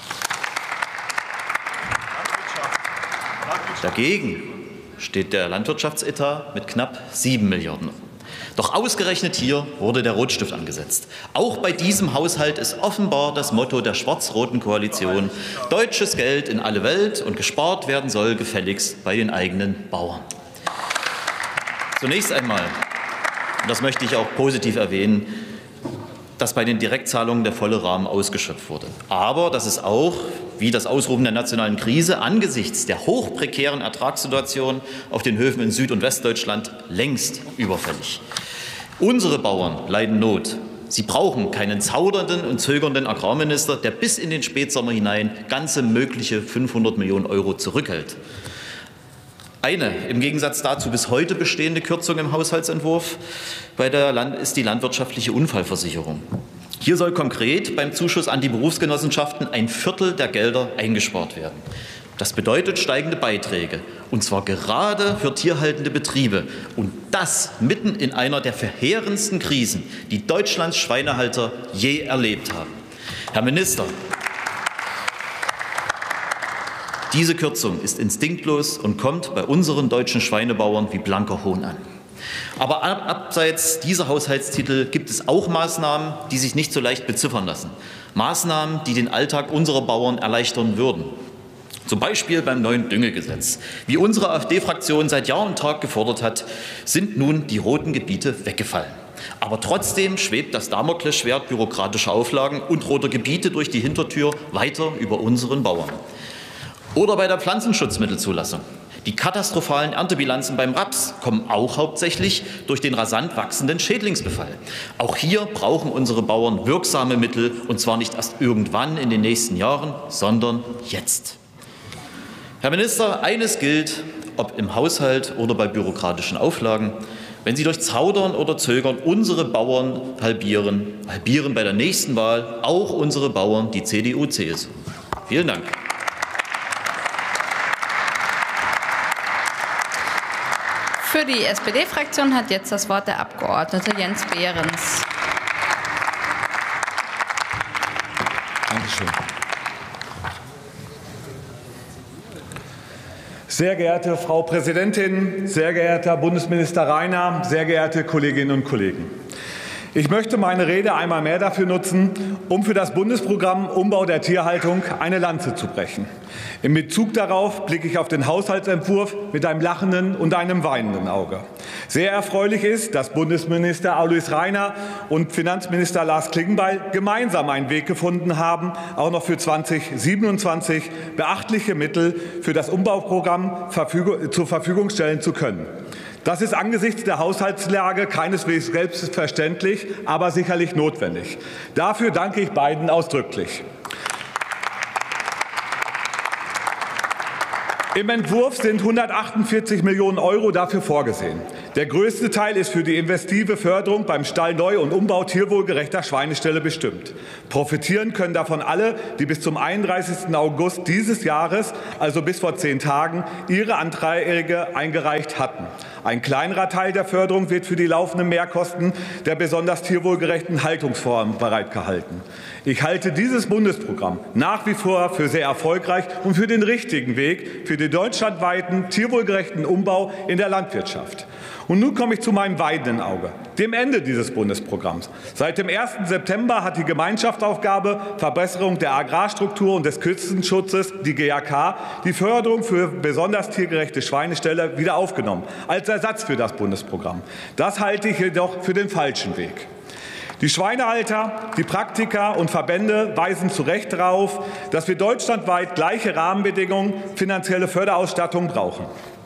Dagegen steht der Landwirtschaftsetat mit knapp sieben Milliarden. Doch ausgerechnet hier wurde der Rotstift angesetzt. Auch bei diesem Haushalt ist offenbar das Motto der schwarz-roten Koalition: Deutsches Geld in alle Welt und gespart werden soll gefälligst bei den eigenen Bauern. Zunächst einmal, und das möchte ich auch positiv erwähnen, dass bei den Direktzahlungen der volle Rahmen ausgeschöpft wurde. Aber das ist auch, wie das Ausrufen der nationalen Krise, angesichts der hochprekären Ertragssituation auf den Höfen in Süd- und Westdeutschland längst überfällig. Unsere Bauern leiden Not. Sie brauchen keinen zaudernden und zögernden Agrarminister, der bis in den Spätsommer hinein ganze mögliche fünfhundert Millionen Euro zurückhält. Eine im Gegensatz dazu bis heute bestehende Kürzung im Haushaltsentwurf bei der Land ist die landwirtschaftliche Unfallversicherung. Hier soll konkret beim Zuschuss an die Berufsgenossenschaften ein Viertel der Gelder eingespart werden. Das bedeutet steigende Beiträge, und zwar gerade für tierhaltende Betriebe. Und das mitten in einer der verheerendsten Krisen, die Deutschlands Schweinehalter je erlebt haben. Herr Minister, diese Kürzung ist instinktlos und kommt bei unseren deutschen Schweinebauern wie blanker Hohn an. Aber abseits dieser Haushaltstitel gibt es auch Maßnahmen, die sich nicht so leicht beziffern lassen. Maßnahmen, die den Alltag unserer Bauern erleichtern würden. Zum Beispiel beim neuen Düngegesetz. Wie unsere AfD-Fraktion seit Jahr und Tag gefordert hat, sind nun die roten Gebiete weggefallen. Aber trotzdem schwebt das Damoklesschwert bürokratischer Auflagen und roter Gebiete durch die Hintertür weiter über unseren Bauern. Oder bei der Pflanzenschutzmittelzulassung. Die katastrophalen Erntebilanzen beim Raps kommen auch hauptsächlich durch den rasant wachsenden Schädlingsbefall. Auch hier brauchen unsere Bauern wirksame Mittel, und zwar nicht erst irgendwann in den nächsten Jahren, sondern jetzt. Herr Minister, eines gilt, ob im Haushalt oder bei bürokratischen Auflagen: Wenn Sie durch Zaudern oder Zögern unsere Bauern halbieren, halbieren bei der nächsten Wahl auch unsere Bauern die C D U C S U. Vielen Dank. Für die S P D-Fraktion hat jetzt das Wort der Abgeordnete Jens Behrens. Dankeschön. Sehr geehrte Frau Präsidentin, sehr geehrter Bundesminister Rainer, sehr geehrte Kolleginnen und Kollegen! Ich möchte meine Rede einmal mehr dafür nutzen, um für das Bundesprogramm Umbau der Tierhaltung eine Lanze zu brechen. In Bezug darauf blicke ich auf den Haushaltsentwurf mit einem lachenden und einem weinenden Auge. Sehr erfreulich ist, dass Bundesminister Alois Rainer und Finanzminister Lars Klingbeil gemeinsam einen Weg gefunden haben, auch noch für zweitausendsiebenundzwanzig beachtliche Mittel für das Umbauprogramm zur Verfügung stellen zu können. Das ist angesichts der Haushaltslage keineswegs selbstverständlich, aber sicherlich notwendig. Dafür danke ich beiden ausdrücklich. Im Entwurf sind hundertachtundvierzig Millionen Euro dafür vorgesehen. Der größte Teil ist für die investive Förderung beim Stallneu- und Umbau tierwohlgerechter Schweineställe bestimmt. Profitieren können davon alle, die bis zum einunddreißigsten August dieses Jahres, also bis vor zehn Tagen, ihre Anträge eingereicht hatten. Ein kleinerer Teil der Förderung wird für die laufenden Mehrkosten der besonders tierwohlgerechten Haltungsformen bereitgehalten. Ich halte dieses Bundesprogramm nach wie vor für sehr erfolgreich und für den richtigen Weg für den deutschlandweiten tierwohlgerechten Umbau in der Landwirtschaft. Und nun komme ich zu meinem weinenden Auge, dem Ende dieses Bundesprogramms. Seit dem ersten September hat die Gemeinschaftsaufgabe Verbesserung der Agrarstruktur und des Küstenschutzes, die G A K, die Förderung für besonders tiergerechte Schweineställe wieder aufgenommen, als Ersatz für das Bundesprogramm. Das halte ich jedoch für den falschen Weg. Die Schweinehalter, die Praktiker und Verbände weisen zu Recht darauf, dass wir deutschlandweit gleiche Rahmenbedingungen, finanzielle Förderausstattung brauchen.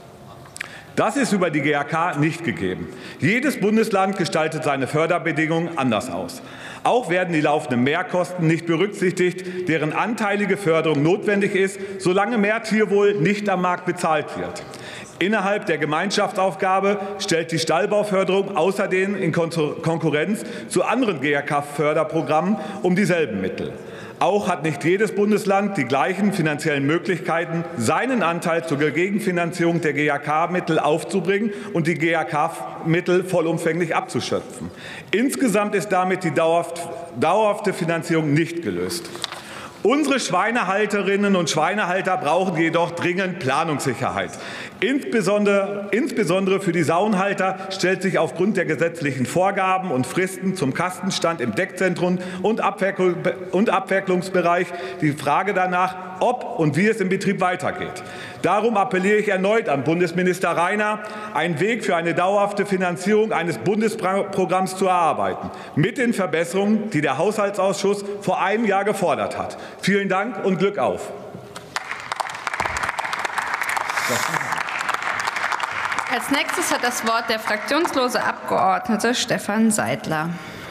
Das ist über die G A K nicht gegeben. Jedes Bundesland gestaltet seine Förderbedingungen anders aus. Auch werden die laufenden Mehrkosten nicht berücksichtigt, deren anteilige Förderung notwendig ist, solange mehr Tierwohl nicht am Markt bezahlt wird. Innerhalb der Gemeinschaftsaufgabe stellt die Stallbauförderung außerdem in Konkurrenz zu anderen G A K-Förderprogrammen um dieselben Mittel. Auch hat nicht jedes Bundesland die gleichen finanziellen Möglichkeiten, seinen Anteil zur Gegenfinanzierung der G A K-Mittel aufzubringen und die G A K-Mittel vollumfänglich abzuschöpfen. Insgesamt ist damit die dauerhafte Finanzierung nicht gelöst. Unsere Schweinehalterinnen und Schweinehalter brauchen jedoch dringend Planungssicherheit. Insbesondere, insbesondere für die Sauenhalter stellt sich aufgrund der gesetzlichen Vorgaben und Fristen zum Kastenstand im Deckzentrum und Abferkelungsbereich die Frage danach, ob und wie es im Betrieb weitergeht. Darum appelliere ich erneut an Bundesminister Rainer, einen Weg für eine dauerhafte Finanzierung eines Bundesprogramms zu erarbeiten, mit den Verbesserungen, die der Haushaltsausschuss vor einem Jahr gefordert hat. Vielen Dank und Glück auf! Als nächstes hat das Wort der fraktionslose Abgeordnete Stefan Seidler.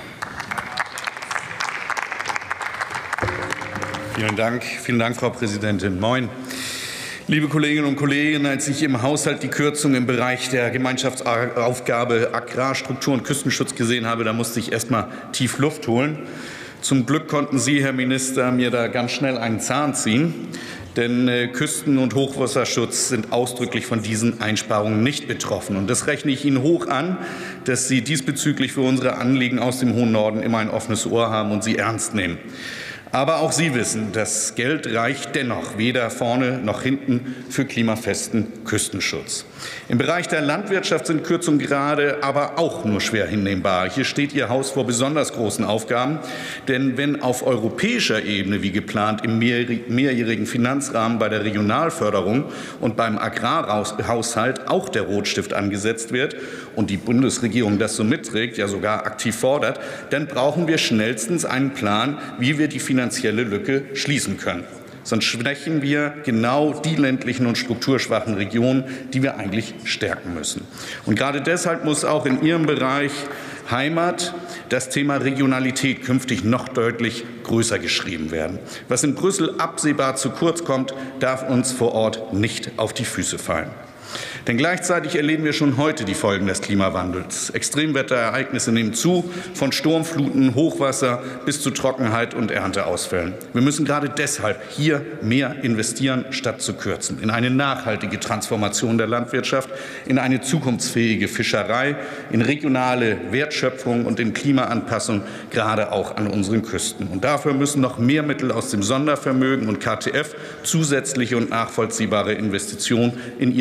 Vielen Dank. Vielen Dank, Frau Präsidentin. Moin. Liebe Kolleginnen und Kollegen, als ich im Haushalt die Kürzung im Bereich der Gemeinschaftsaufgabe Agrarstruktur und Küstenschutz gesehen habe, da musste ich erst mal tief Luft holen. Zum Glück konnten Sie, Herr Minister, mir da ganz schnell einen Zahn ziehen. Denn äh, Küsten- und Hochwasserschutz sind ausdrücklich von diesen Einsparungen nicht betroffen. Und das rechne ich Ihnen hoch an, dass Sie diesbezüglich für unsere Anliegen aus dem hohen Norden immer ein offenes Ohr haben und sie ernst nehmen. Aber auch Sie wissen, das Geld reicht dennoch weder vorne noch hinten für klimafesten Küstenschutz. Im Bereich der Landwirtschaft sind Kürzungen gerade aber auch nur schwer hinnehmbar. Hier steht Ihr Haus vor besonders großen Aufgaben. Denn wenn auf europäischer Ebene, wie geplant, im mehrjährigen Finanzrahmen bei der Regionalförderung und beim Agrarhaushalt auch der Rotstift angesetzt wird und die Bundesregierung das so mitträgt, ja sogar aktiv fordert, dann brauchen wir schnellstens einen Plan, wie wir die finanzielle Lücke schließen können. Sonst schwächen wir genau die ländlichen und strukturschwachen Regionen, die wir eigentlich stärken müssen. Und gerade deshalb muss auch in Ihrem Bereich Heimat das Thema Regionalität künftig noch deutlich größer geschrieben werden. Was in Brüssel absehbar zu kurz kommt, darf uns vor Ort nicht auf die Füße fallen. Denn gleichzeitig erleben wir schon heute die Folgen des Klimawandels. Extremwetterereignisse nehmen zu, von Sturmfluten, Hochwasser bis zu Trockenheit und Ernteausfällen. Wir müssen gerade deshalb hier mehr investieren, statt zu kürzen. In eine nachhaltige Transformation der Landwirtschaft, in eine zukunftsfähige Fischerei, in regionale Wertschöpfung und in Klimaanpassung, gerade auch an unseren Küsten. Und dafür müssen noch mehr Mittel aus dem Sondervermögen und K T F, zusätzliche und nachvollziehbare Investitionen in Ihrem Haus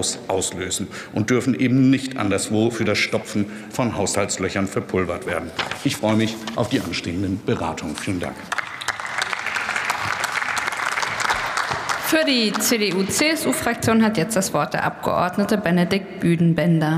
Haus auslösen und dürfen eben nicht anderswo für das Stopfen von Haushaltslöchern verpulvert werden. Ich freue mich auf die anstehenden Beratungen. Vielen Dank. Für die C D U C S U-Fraktion hat jetzt das Wort der Abgeordnete Benedikt Büdenbender.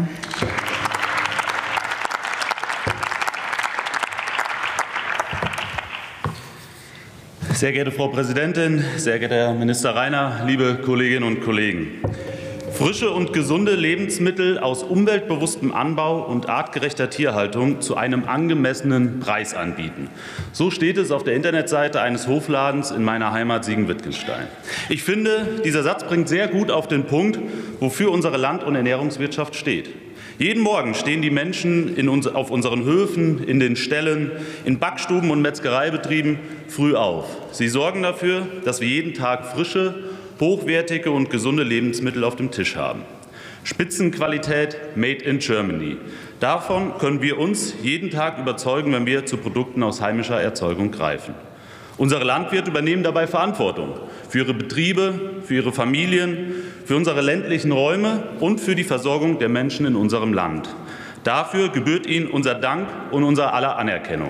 Sehr geehrte Frau Präsidentin, sehr geehrter Herr Minister Reiner, liebe Kolleginnen und Kollegen! Frische und gesunde Lebensmittel aus umweltbewusstem Anbau und artgerechter Tierhaltung zu einem angemessenen Preis anbieten. So steht es auf der Internetseite eines Hofladens in meiner Heimat Siegen-Wittgenstein. Ich finde, dieser Satz bringt sehr gut auf den Punkt, wofür unsere Land- und Ernährungswirtschaft steht. Jeden Morgen stehen die Menschen in uns, auf unseren Höfen, in den Ställen, in Backstuben und Metzgereibetrieben früh auf. Sie sorgen dafür, dass wir jeden Tag frische, hochwertige und gesunde Lebensmittel auf dem Tisch haben. Spitzenqualität made in Germany. Davon können wir uns jeden Tag überzeugen, wenn wir zu Produkten aus heimischer Erzeugung greifen. Unsere Landwirte übernehmen dabei Verantwortung für ihre Betriebe, für ihre Familien, für unsere ländlichen Räume und für die Versorgung der Menschen in unserem Land. Dafür gebührt ihnen unser Dank und unser aller Anerkennung.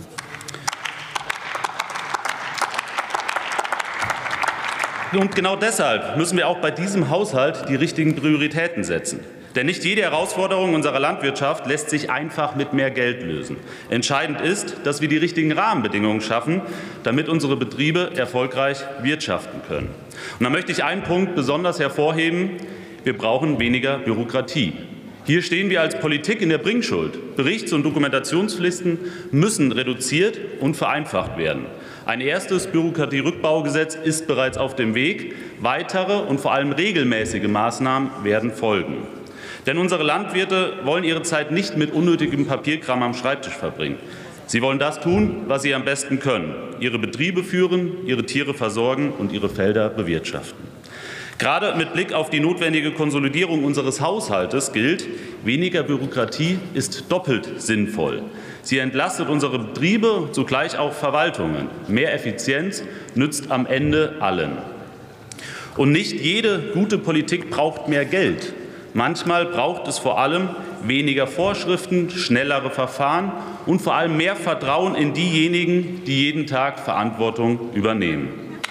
Und genau deshalb müssen wir auch bei diesem Haushalt die richtigen Prioritäten setzen. Denn nicht jede Herausforderung unserer Landwirtschaft lässt sich einfach mit mehr Geld lösen. Entscheidend ist, dass wir die richtigen Rahmenbedingungen schaffen, damit unsere Betriebe erfolgreich wirtschaften können. Und da möchte ich einen Punkt besonders hervorheben. Wir brauchen weniger Bürokratie. Hier stehen wir als Politik in der Bringschuld. Berichts- und Dokumentationspflichten müssen reduziert und vereinfacht werden. Ein erstes Bürokratierückbaugesetz ist bereits auf dem Weg. Weitere und vor allem regelmäßige Maßnahmen werden folgen. Denn unsere Landwirte wollen ihre Zeit nicht mit unnötigem Papierkram am Schreibtisch verbringen. Sie wollen das tun, was sie am besten können: ihre Betriebe führen, ihre Tiere versorgen und ihre Felder bewirtschaften. Gerade mit Blick auf die notwendige Konsolidierung unseres Haushaltes gilt, weniger Bürokratie ist doppelt sinnvoll. Sie entlastet unsere Betriebe, zugleich auch Verwaltungen. Mehr Effizienz nützt am Ende allen. Und nicht jede gute Politik braucht mehr Geld. Manchmal braucht es vor allem weniger Vorschriften, schnellere Verfahren und vor allem mehr Vertrauen in diejenigen, die jeden Tag Verantwortung übernehmen.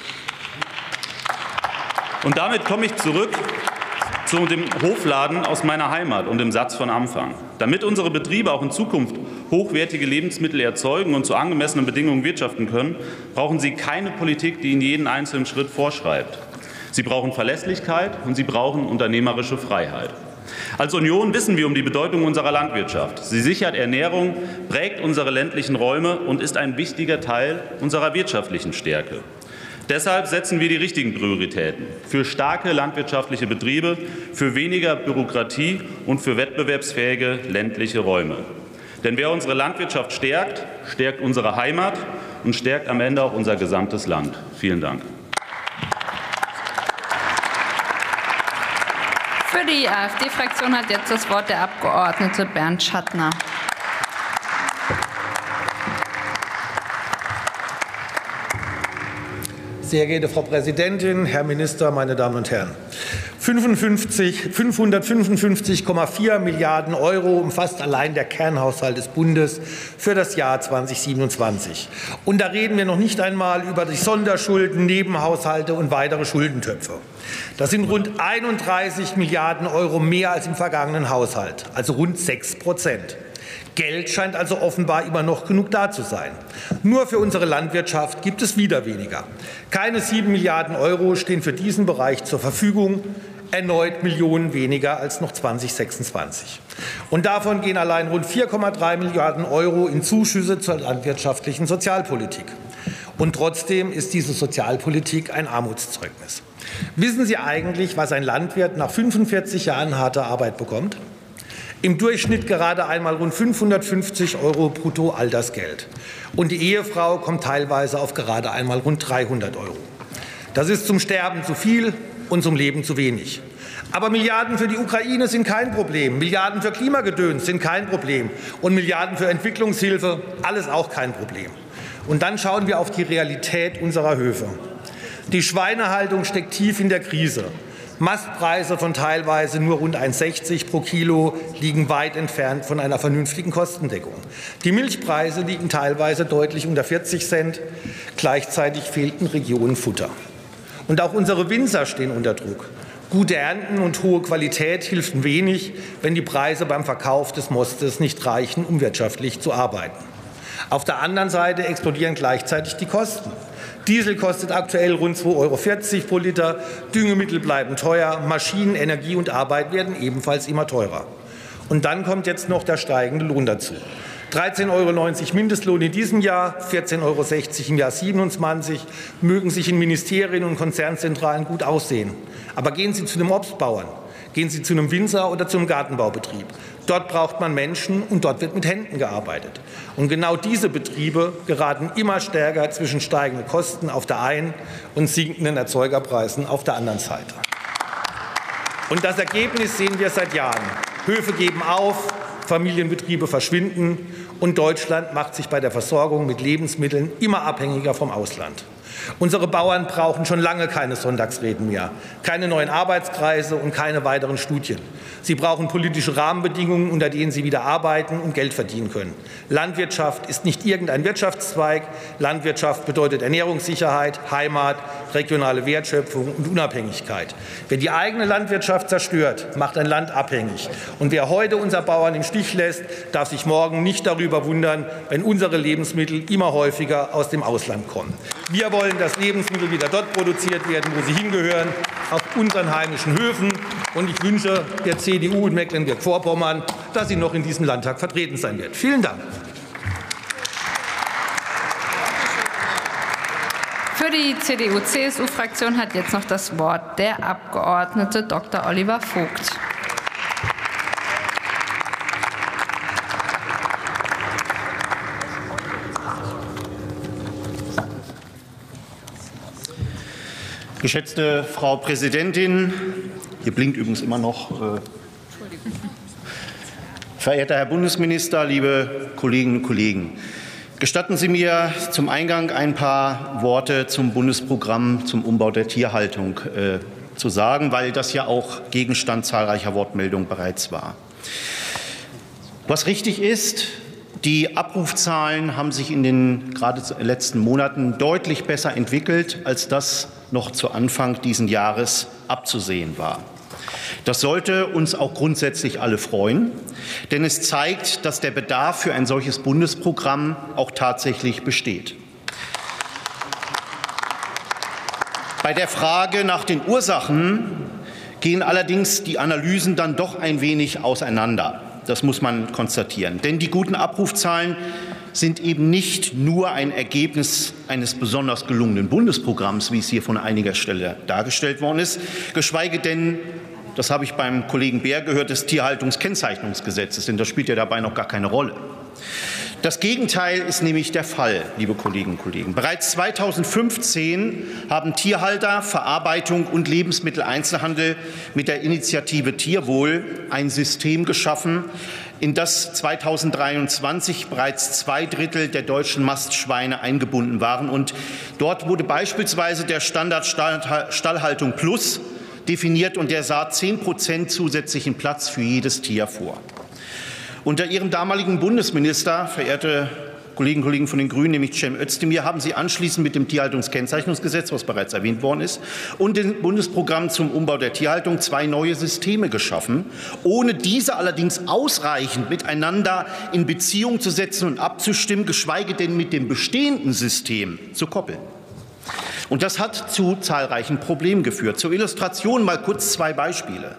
Und damit komme ich zurück zu dem Hofladen aus meiner Heimat und dem Satz von Anfang. Damit unsere Betriebe auch in Zukunft hochwertige Lebensmittel erzeugen und zu angemessenen Bedingungen wirtschaften können, brauchen sie keine Politik, die ihnen jeden einzelnen Schritt vorschreibt. Sie brauchen Verlässlichkeit und sie brauchen unternehmerische Freiheit. Als Union wissen wir um die Bedeutung unserer Landwirtschaft. Sie sichert Ernährung, prägt unsere ländlichen Räume und ist ein wichtiger Teil unserer wirtschaftlichen Stärke. Deshalb setzen wir die richtigen Prioritäten für starke landwirtschaftliche Betriebe, für weniger Bürokratie und für wettbewerbsfähige ländliche Räume. Denn wer unsere Landwirtschaft stärkt, stärkt unsere Heimat und stärkt am Ende auch unser gesamtes Land. Vielen Dank. Für die AfD-Fraktion hat jetzt das Wort der Abgeordnete Bernd Schattner. Sehr geehrte Frau Präsidentin, Herr Minister, meine Damen und Herren! fünfhundertfünfundfünfzig Komma vier Milliarden Euro umfasst allein der Kernhaushalt des Bundes für das Jahr zweitausendsiebenundzwanzig. Und da reden wir noch nicht einmal über die Sonderschulden, Nebenhaushalte und weitere Schuldentöpfe. Das sind rund einunddreißig Milliarden Euro mehr als im vergangenen Haushalt, also rund sechs Prozent. Geld scheint also offenbar immer noch genug da zu sein. Nur für unsere Landwirtschaft gibt es wieder weniger. Keine sieben Milliarden Euro stehen für diesen Bereich zur Verfügung, erneut Millionen weniger als noch zweitausendsechsundzwanzig. Und davon gehen allein rund vier Komma drei Milliarden Euro in Zuschüsse zur landwirtschaftlichen Sozialpolitik. Und trotzdem ist diese Sozialpolitik ein Armutszeugnis. Wissen Sie eigentlich, was ein Landwirt nach fünfundvierzig Jahren harter Arbeit bekommt? Im Durchschnitt gerade einmal rund fünfhundertfünfzig Euro brutto Altersgeld. Und die Ehefrau kommt teilweise auf gerade einmal rund dreihundert Euro. Das ist zum Sterben zu viel und zum Leben zu wenig. Aber Milliarden für die Ukraine sind kein Problem. Milliarden für Klimagedöns sind kein Problem. Und Milliarden für Entwicklungshilfe, alles auch kein Problem. Und dann schauen wir auf die Realität unserer Höfe. Die Schweinehaltung steckt tief in der Krise. Mastpreise von teilweise nur rund eins Komma sechzig pro Kilo liegen weit entfernt von einer vernünftigen Kostendeckung. Die Milchpreise liegen teilweise deutlich unter vierzig Cent. Gleichzeitig fehlt in Regionen Futter. Und auch unsere Winzer stehen unter Druck. Gute Ernten und hohe Qualität hilft wenig, wenn die Preise beim Verkauf des Mostes nicht reichen, um wirtschaftlich zu arbeiten. Auf der anderen Seite explodieren gleichzeitig die Kosten. Diesel kostet aktuell rund zwei Euro vierzig pro Liter, Düngemittel bleiben teuer, Maschinen, Energie und Arbeit werden ebenfalls immer teurer. Und dann kommt jetzt noch der steigende Lohn dazu. dreizehn Euro neunzig Mindestlohn in diesem Jahr, vierzehn Euro sechzig im Jahr siebenundzwanzig, mögen sich in Ministerien und Konzernzentralen gut aussehen. Aber gehen Sie zu einem Obstbauern, gehen Sie zu einem Winzer oder zu einem Gartenbaubetrieb. Dort braucht man Menschen und dort wird mit Händen gearbeitet. Und genau diese Betriebe geraten immer stärker zwischen steigenden Kosten auf der einen und sinkenden Erzeugerpreisen auf der anderen Seite. Und das Ergebnis sehen wir seit Jahren. Höfe geben auf, Familienbetriebe verschwinden und Deutschland macht sich bei der Versorgung mit Lebensmitteln immer abhängiger vom Ausland. Unsere Bauern brauchen schon lange keine Sonntagsreden mehr, keine neuen Arbeitskreise und keine weiteren Studien. Sie brauchen politische Rahmenbedingungen, unter denen sie wieder arbeiten und Geld verdienen können. Landwirtschaft ist nicht irgendein Wirtschaftszweig. Landwirtschaft bedeutet Ernährungssicherheit, Heimat, regionale Wertschöpfung und Unabhängigkeit. Wer die eigene Landwirtschaft zerstört, macht ein Land abhängig. Und wer heute unsere Bauern im Stich lässt, darf sich morgen nicht darüber wundern, wenn unsere Lebensmittel immer häufiger aus dem Ausland kommen. Wir wollen, dass Lebensmittel wieder dort produziert werden, wo sie hingehören, auf unseren heimischen Höfen. Und ich wünsche der C D U in Mecklenburg-Vorpommern, dass sie noch in diesem Landtag vertreten sein wird. Vielen Dank. Für die C D U-C S U-Fraktion hat jetzt noch das Wort der Abgeordnete Doktor Oliver Vogt. Geschätzte Frau Präsidentin, hier blinkt übrigens immer noch, äh, verehrter Herr Bundesminister, liebe Kolleginnen und Kollegen, gestatten Sie mir zum Eingang ein paar Worte zum Bundesprogramm zum Umbau der Tierhaltung äh, zu sagen, weil das ja auch Gegenstand zahlreicher Wortmeldungen bereits war. Was richtig ist, die Abrufzahlen haben sich in den gerade letzten Monaten deutlich besser entwickelt, als das noch zu Anfang dieses Jahres abzusehen war. Das sollte uns auch grundsätzlich alle freuen, denn es zeigt, dass der Bedarf für ein solches Bundesprogramm auch tatsächlich besteht. Bei der Frage nach den Ursachen gehen allerdings die Analysen dann doch ein wenig auseinander. Das muss man konstatieren. Denn die guten Abrufzahlen sind eben nicht nur ein Ergebnis eines besonders gelungenen Bundesprogramms, wie es hier von einiger Stelle dargestellt worden ist, geschweige denn, das habe ich beim Kollegen Beer gehört, des Tierhaltungskennzeichnungsgesetzes, denn das spielt ja dabei noch gar keine Rolle. Das Gegenteil ist nämlich der Fall, liebe Kolleginnen und Kollegen. Bereits zweitausendfünfzehn haben Tierhalter, Verarbeitung und Lebensmitteleinzelhandel mit der Initiative Tierwohl ein System geschaffen, in das zweitausenddreiundzwanzig bereits zwei Drittel der deutschen Mastschweine eingebunden waren. Und dort wurde beispielsweise der Standard Stallhaltung Plus definiert, und der sah zehn Prozent zusätzlichen Platz für jedes Tier vor. Unter Ihrem damaligen Bundesminister, verehrte Kolleginnen und Kollegen von den Grünen, nämlich Cem Özdemir, haben Sie anschließend mit dem Tierhaltungskennzeichnungsgesetz, was bereits erwähnt worden ist, und dem Bundesprogramm zum Umbau der Tierhaltung zwei neue Systeme geschaffen, ohne diese allerdings ausreichend miteinander in Beziehung zu setzen und abzustimmen, geschweige denn mit dem bestehenden System zu koppeln. Und das hat zu zahlreichen Problemen geführt. Zur Illustration mal kurz zwei Beispiele.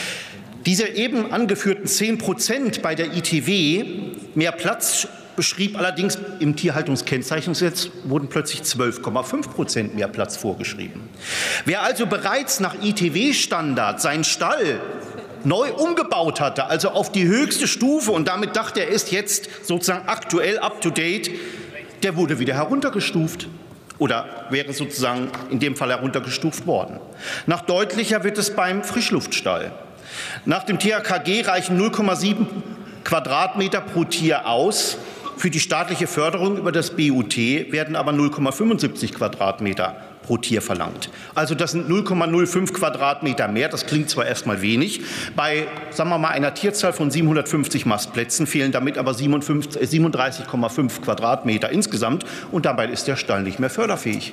Diese eben angeführten zehn Prozent bei der I T W mehr Platz beschrieb allerdings im Tierhaltungskennzeichnungsgesetz wurden plötzlich zwölf Komma fünf Prozent mehr Platz vorgeschrieben. Wer also bereits nach I T W-Standard seinen Stall neu umgebaut hatte, also auf die höchste Stufe, und damit dachte, er ist jetzt sozusagen aktuell up-to-date, der wurde wieder heruntergestuft. Oder wäre sozusagen in dem Fall heruntergestuft worden. Noch deutlicher wird es beim Frischluftstall. Nach dem T H K G reichen null Komma sieben Quadratmeter pro Tier aus. Für die staatliche Förderung über das B U T werden aber null Komma fünfundsiebzig Quadratmeter pro Tier verlangt. Also das sind null Komma null fünf Quadratmeter mehr. Das klingt zwar erstmal wenig. Bei, sagen wir mal, einer Tierzahl von siebenhundertfünfzig Mastplätzen fehlen damit aber siebenunddreißig Komma fünf Quadratmeter insgesamt. Und dabei ist der Stall nicht mehr förderfähig.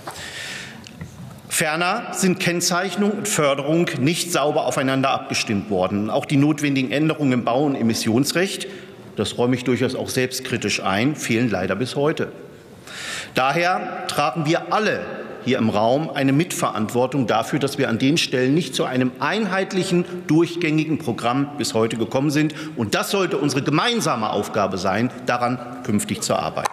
Ferner sind Kennzeichnung und Förderung nicht sauber aufeinander abgestimmt worden. Auch die notwendigen Änderungen im Bau- und Emissionsrecht, das räume ich durchaus auch selbstkritisch ein, fehlen leider bis heute. Daher tragen wir alle hier im Raum eine Mitverantwortung dafür, dass wir an den Stellen nicht zu einem einheitlichen, durchgängigen Programm bis heute gekommen sind. Und das sollte unsere gemeinsame Aufgabe sein, daran künftig zu arbeiten.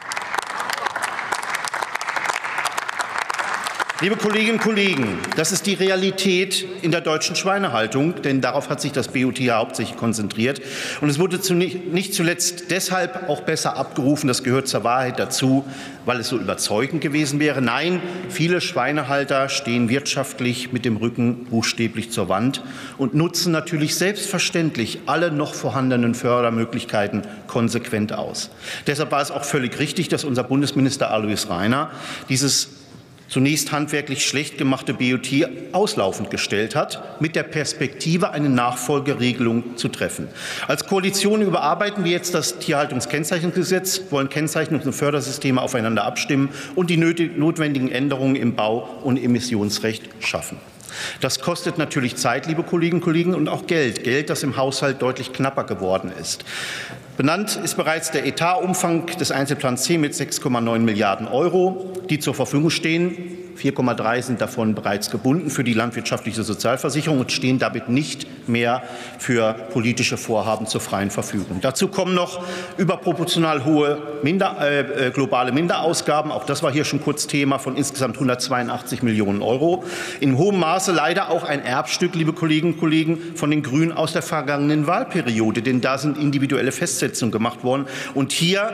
Liebe Kolleginnen und Kollegen, das ist die Realität in der deutschen Schweinehaltung, denn darauf hat sich das B U T ja hauptsächlich konzentriert. Und es wurde nicht zuletzt deshalb auch besser abgerufen, das gehört zur Wahrheit dazu, weil es so überzeugend gewesen wäre. Nein, viele Schweinehalter stehen wirtschaftlich mit dem Rücken buchstäblich zur Wand und nutzen natürlich selbstverständlich alle noch vorhandenen Fördermöglichkeiten konsequent aus. Deshalb war es auch völlig richtig, dass unser Bundesminister Alois Rainer dieses zunächst handwerklich schlecht gemachte B U T auslaufend gestellt hat, mit der Perspektive, eine Nachfolgeregelung zu treffen. Als Koalition überarbeiten wir jetzt das Tierhaltungskennzeichnungsgesetz, wollen Kennzeichnungs- und Fördersysteme aufeinander abstimmen und die notwendigen Änderungen im Bau- und Emissionsrecht schaffen. Das kostet natürlich Zeit, liebe Kolleginnen und Kollegen, und auch Geld. Geld, das im Haushalt deutlich knapper geworden ist. Benannt ist bereits der Etatumfang des Einzelplans zehn mit sechs Komma neun Milliarden Euro, die zur Verfügung stehen. vier Komma drei sind davon bereits gebunden für die landwirtschaftliche Sozialversicherung und stehen damit nicht mehr für politische Vorhaben zur freien Verfügung. Dazu kommen noch überproportional hohe Minder, äh, globale Minderausgaben. Auch das war hier schon kurz Thema, von insgesamt hundertzweiundachtzig Millionen Euro. In hohem Maße leider auch ein Erbstück, liebe Kolleginnen und Kollegen, von den Grünen aus der vergangenen Wahlperiode. Denn da sind individuelle Festsetzungen gemacht worden. Und hier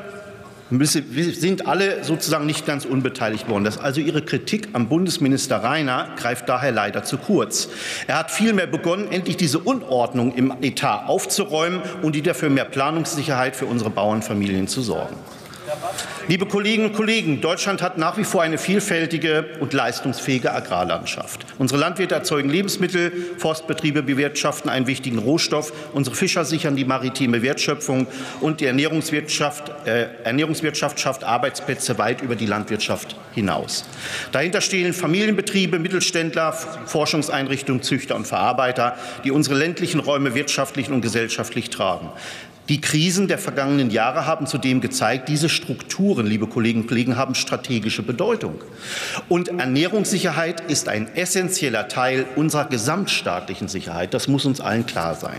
Wir sind alle sozusagen nicht ganz unbeteiligt worden. Das also Ihre Kritik am Bundesminister Rainer greift daher leider zu kurz. Er hat vielmehr begonnen, endlich diese Unordnung im Etat aufzuräumen und wieder für mehr Planungssicherheit für unsere Bauernfamilien zu sorgen. Liebe Kolleginnen und Kollegen, Deutschland hat nach wie vor eine vielfältige und leistungsfähige Agrarlandschaft. Unsere Landwirte erzeugen Lebensmittel, Forstbetriebe bewirtschaften einen wichtigen Rohstoff, unsere Fischer sichern die maritime Wertschöpfung und die Ernährungswirtschaft, äh, Ernährungswirtschaft schafft Arbeitsplätze weit über die Landwirtschaft hinaus. Dahinter stehen Familienbetriebe, Mittelständler, Forschungseinrichtungen, Züchter und Verarbeiter, die unsere ländlichen Räume wirtschaftlich und gesellschaftlich tragen. Die Krisen der vergangenen Jahre haben zudem gezeigt, diese Strukturen, liebe Kolleginnen und Kollegen, haben strategische Bedeutung. Und Ernährungssicherheit ist ein essentieller Teil unserer gesamtstaatlichen Sicherheit. Das muss uns allen klar sein.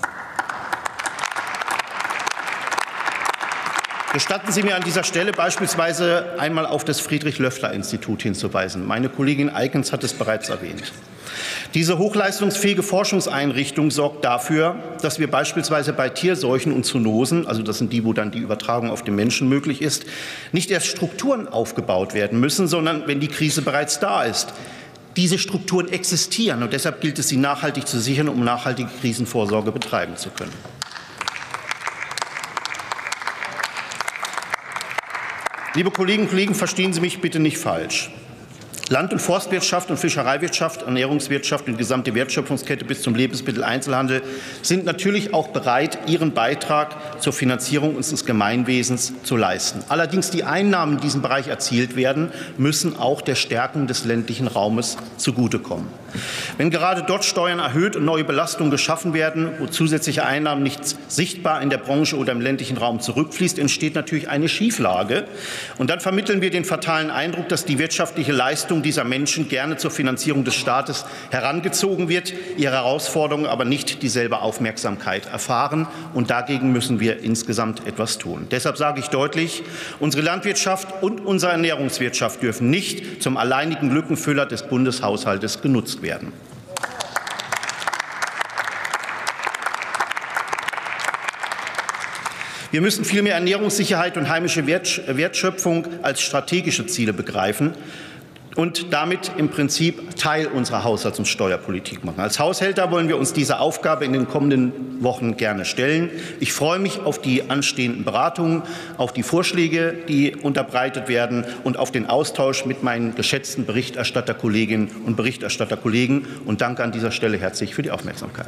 Gestatten Sie mir an dieser Stelle beispielsweise einmal auf das Friedrich-Löffler-Institut hinzuweisen. Meine Kollegin Eickens hat es bereits erwähnt. Diese hochleistungsfähige Forschungseinrichtung sorgt dafür, dass wir beispielsweise bei Tierseuchen und Zoonosen, also das sind die, wo dann die Übertragung auf den Menschen möglich ist, nicht erst Strukturen aufgebaut werden müssen, sondern wenn die Krise bereits da ist. Diese Strukturen existieren und deshalb gilt es, sie nachhaltig zu sichern, um nachhaltige Krisenvorsorge betreiben zu können. Liebe Kolleginnen und Kollegen, verstehen Sie mich bitte nicht falsch. Land- und Forstwirtschaft und Fischereiwirtschaft, Ernährungswirtschaft und die gesamte Wertschöpfungskette bis zum Lebensmitteleinzelhandel sind natürlich auch bereit, ihren Beitrag zur Finanzierung unseres Gemeinwesens zu leisten. Allerdings die Einnahmen, die in diesem Bereich erzielt werden, müssen auch der Stärkung des ländlichen Raumes zugutekommen. Wenn gerade dort Steuern erhöht und neue Belastungen geschaffen werden, wo zusätzliche Einnahmen nicht sichtbar in der Branche oder im ländlichen Raum zurückfließt, entsteht natürlich eine Schieflage. Und dann vermitteln wir den fatalen Eindruck, dass die wirtschaftliche Leistung dieser Menschen gerne zur Finanzierung des Staates herangezogen wird, ihre Herausforderungen aber nicht dieselbe Aufmerksamkeit erfahren. Und dagegen müssen wir insgesamt etwas tun. Deshalb sage ich deutlich, unsere Landwirtschaft und unsere Ernährungswirtschaft dürfen nicht zum alleinigen Lückenfüller des Bundeshaushaltes genutzt werden. Wir müssen vielmehr Ernährungssicherheit und heimische Wertschöpfung als strategische Ziele begreifen. und damit im Prinzip Teil unserer Haushalts- und Steuerpolitik machen. Als Haushälter wollen wir uns dieser Aufgabe in den kommenden Wochen gerne stellen. Ich freue mich auf die anstehenden Beratungen, auf die Vorschläge, die unterbreitet werden und auf den Austausch mit meinen geschätzten Berichterstatterkolleginnen und Berichterstatterkollegen und danke an dieser Stelle herzlich für die Aufmerksamkeit.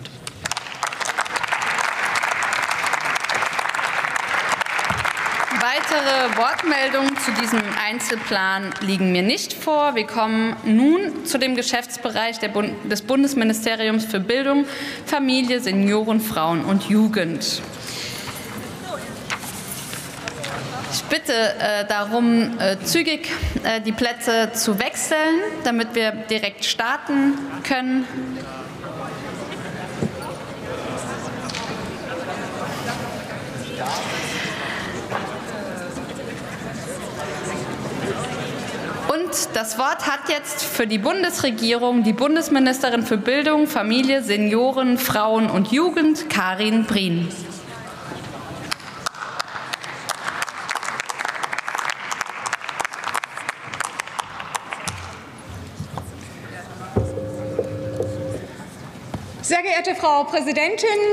Weitere Wortmeldungen zu diesem Einzelplan liegen mir nicht vor. Wir kommen nun zu dem Geschäftsbereich der Bund- des Bundesministeriums für Bildung, Familie, Senioren, Frauen und Jugend. Ich bitte äh, darum, äh, zügig äh, die Plätze zu wechseln, damit wir direkt starten können. Und das Wort hat jetzt für die Bundesregierung die Bundesministerin für Bildung, Familie, Senioren, Frauen und Jugend, Karin Prien. Sehr geehrte Frau Präsidentin,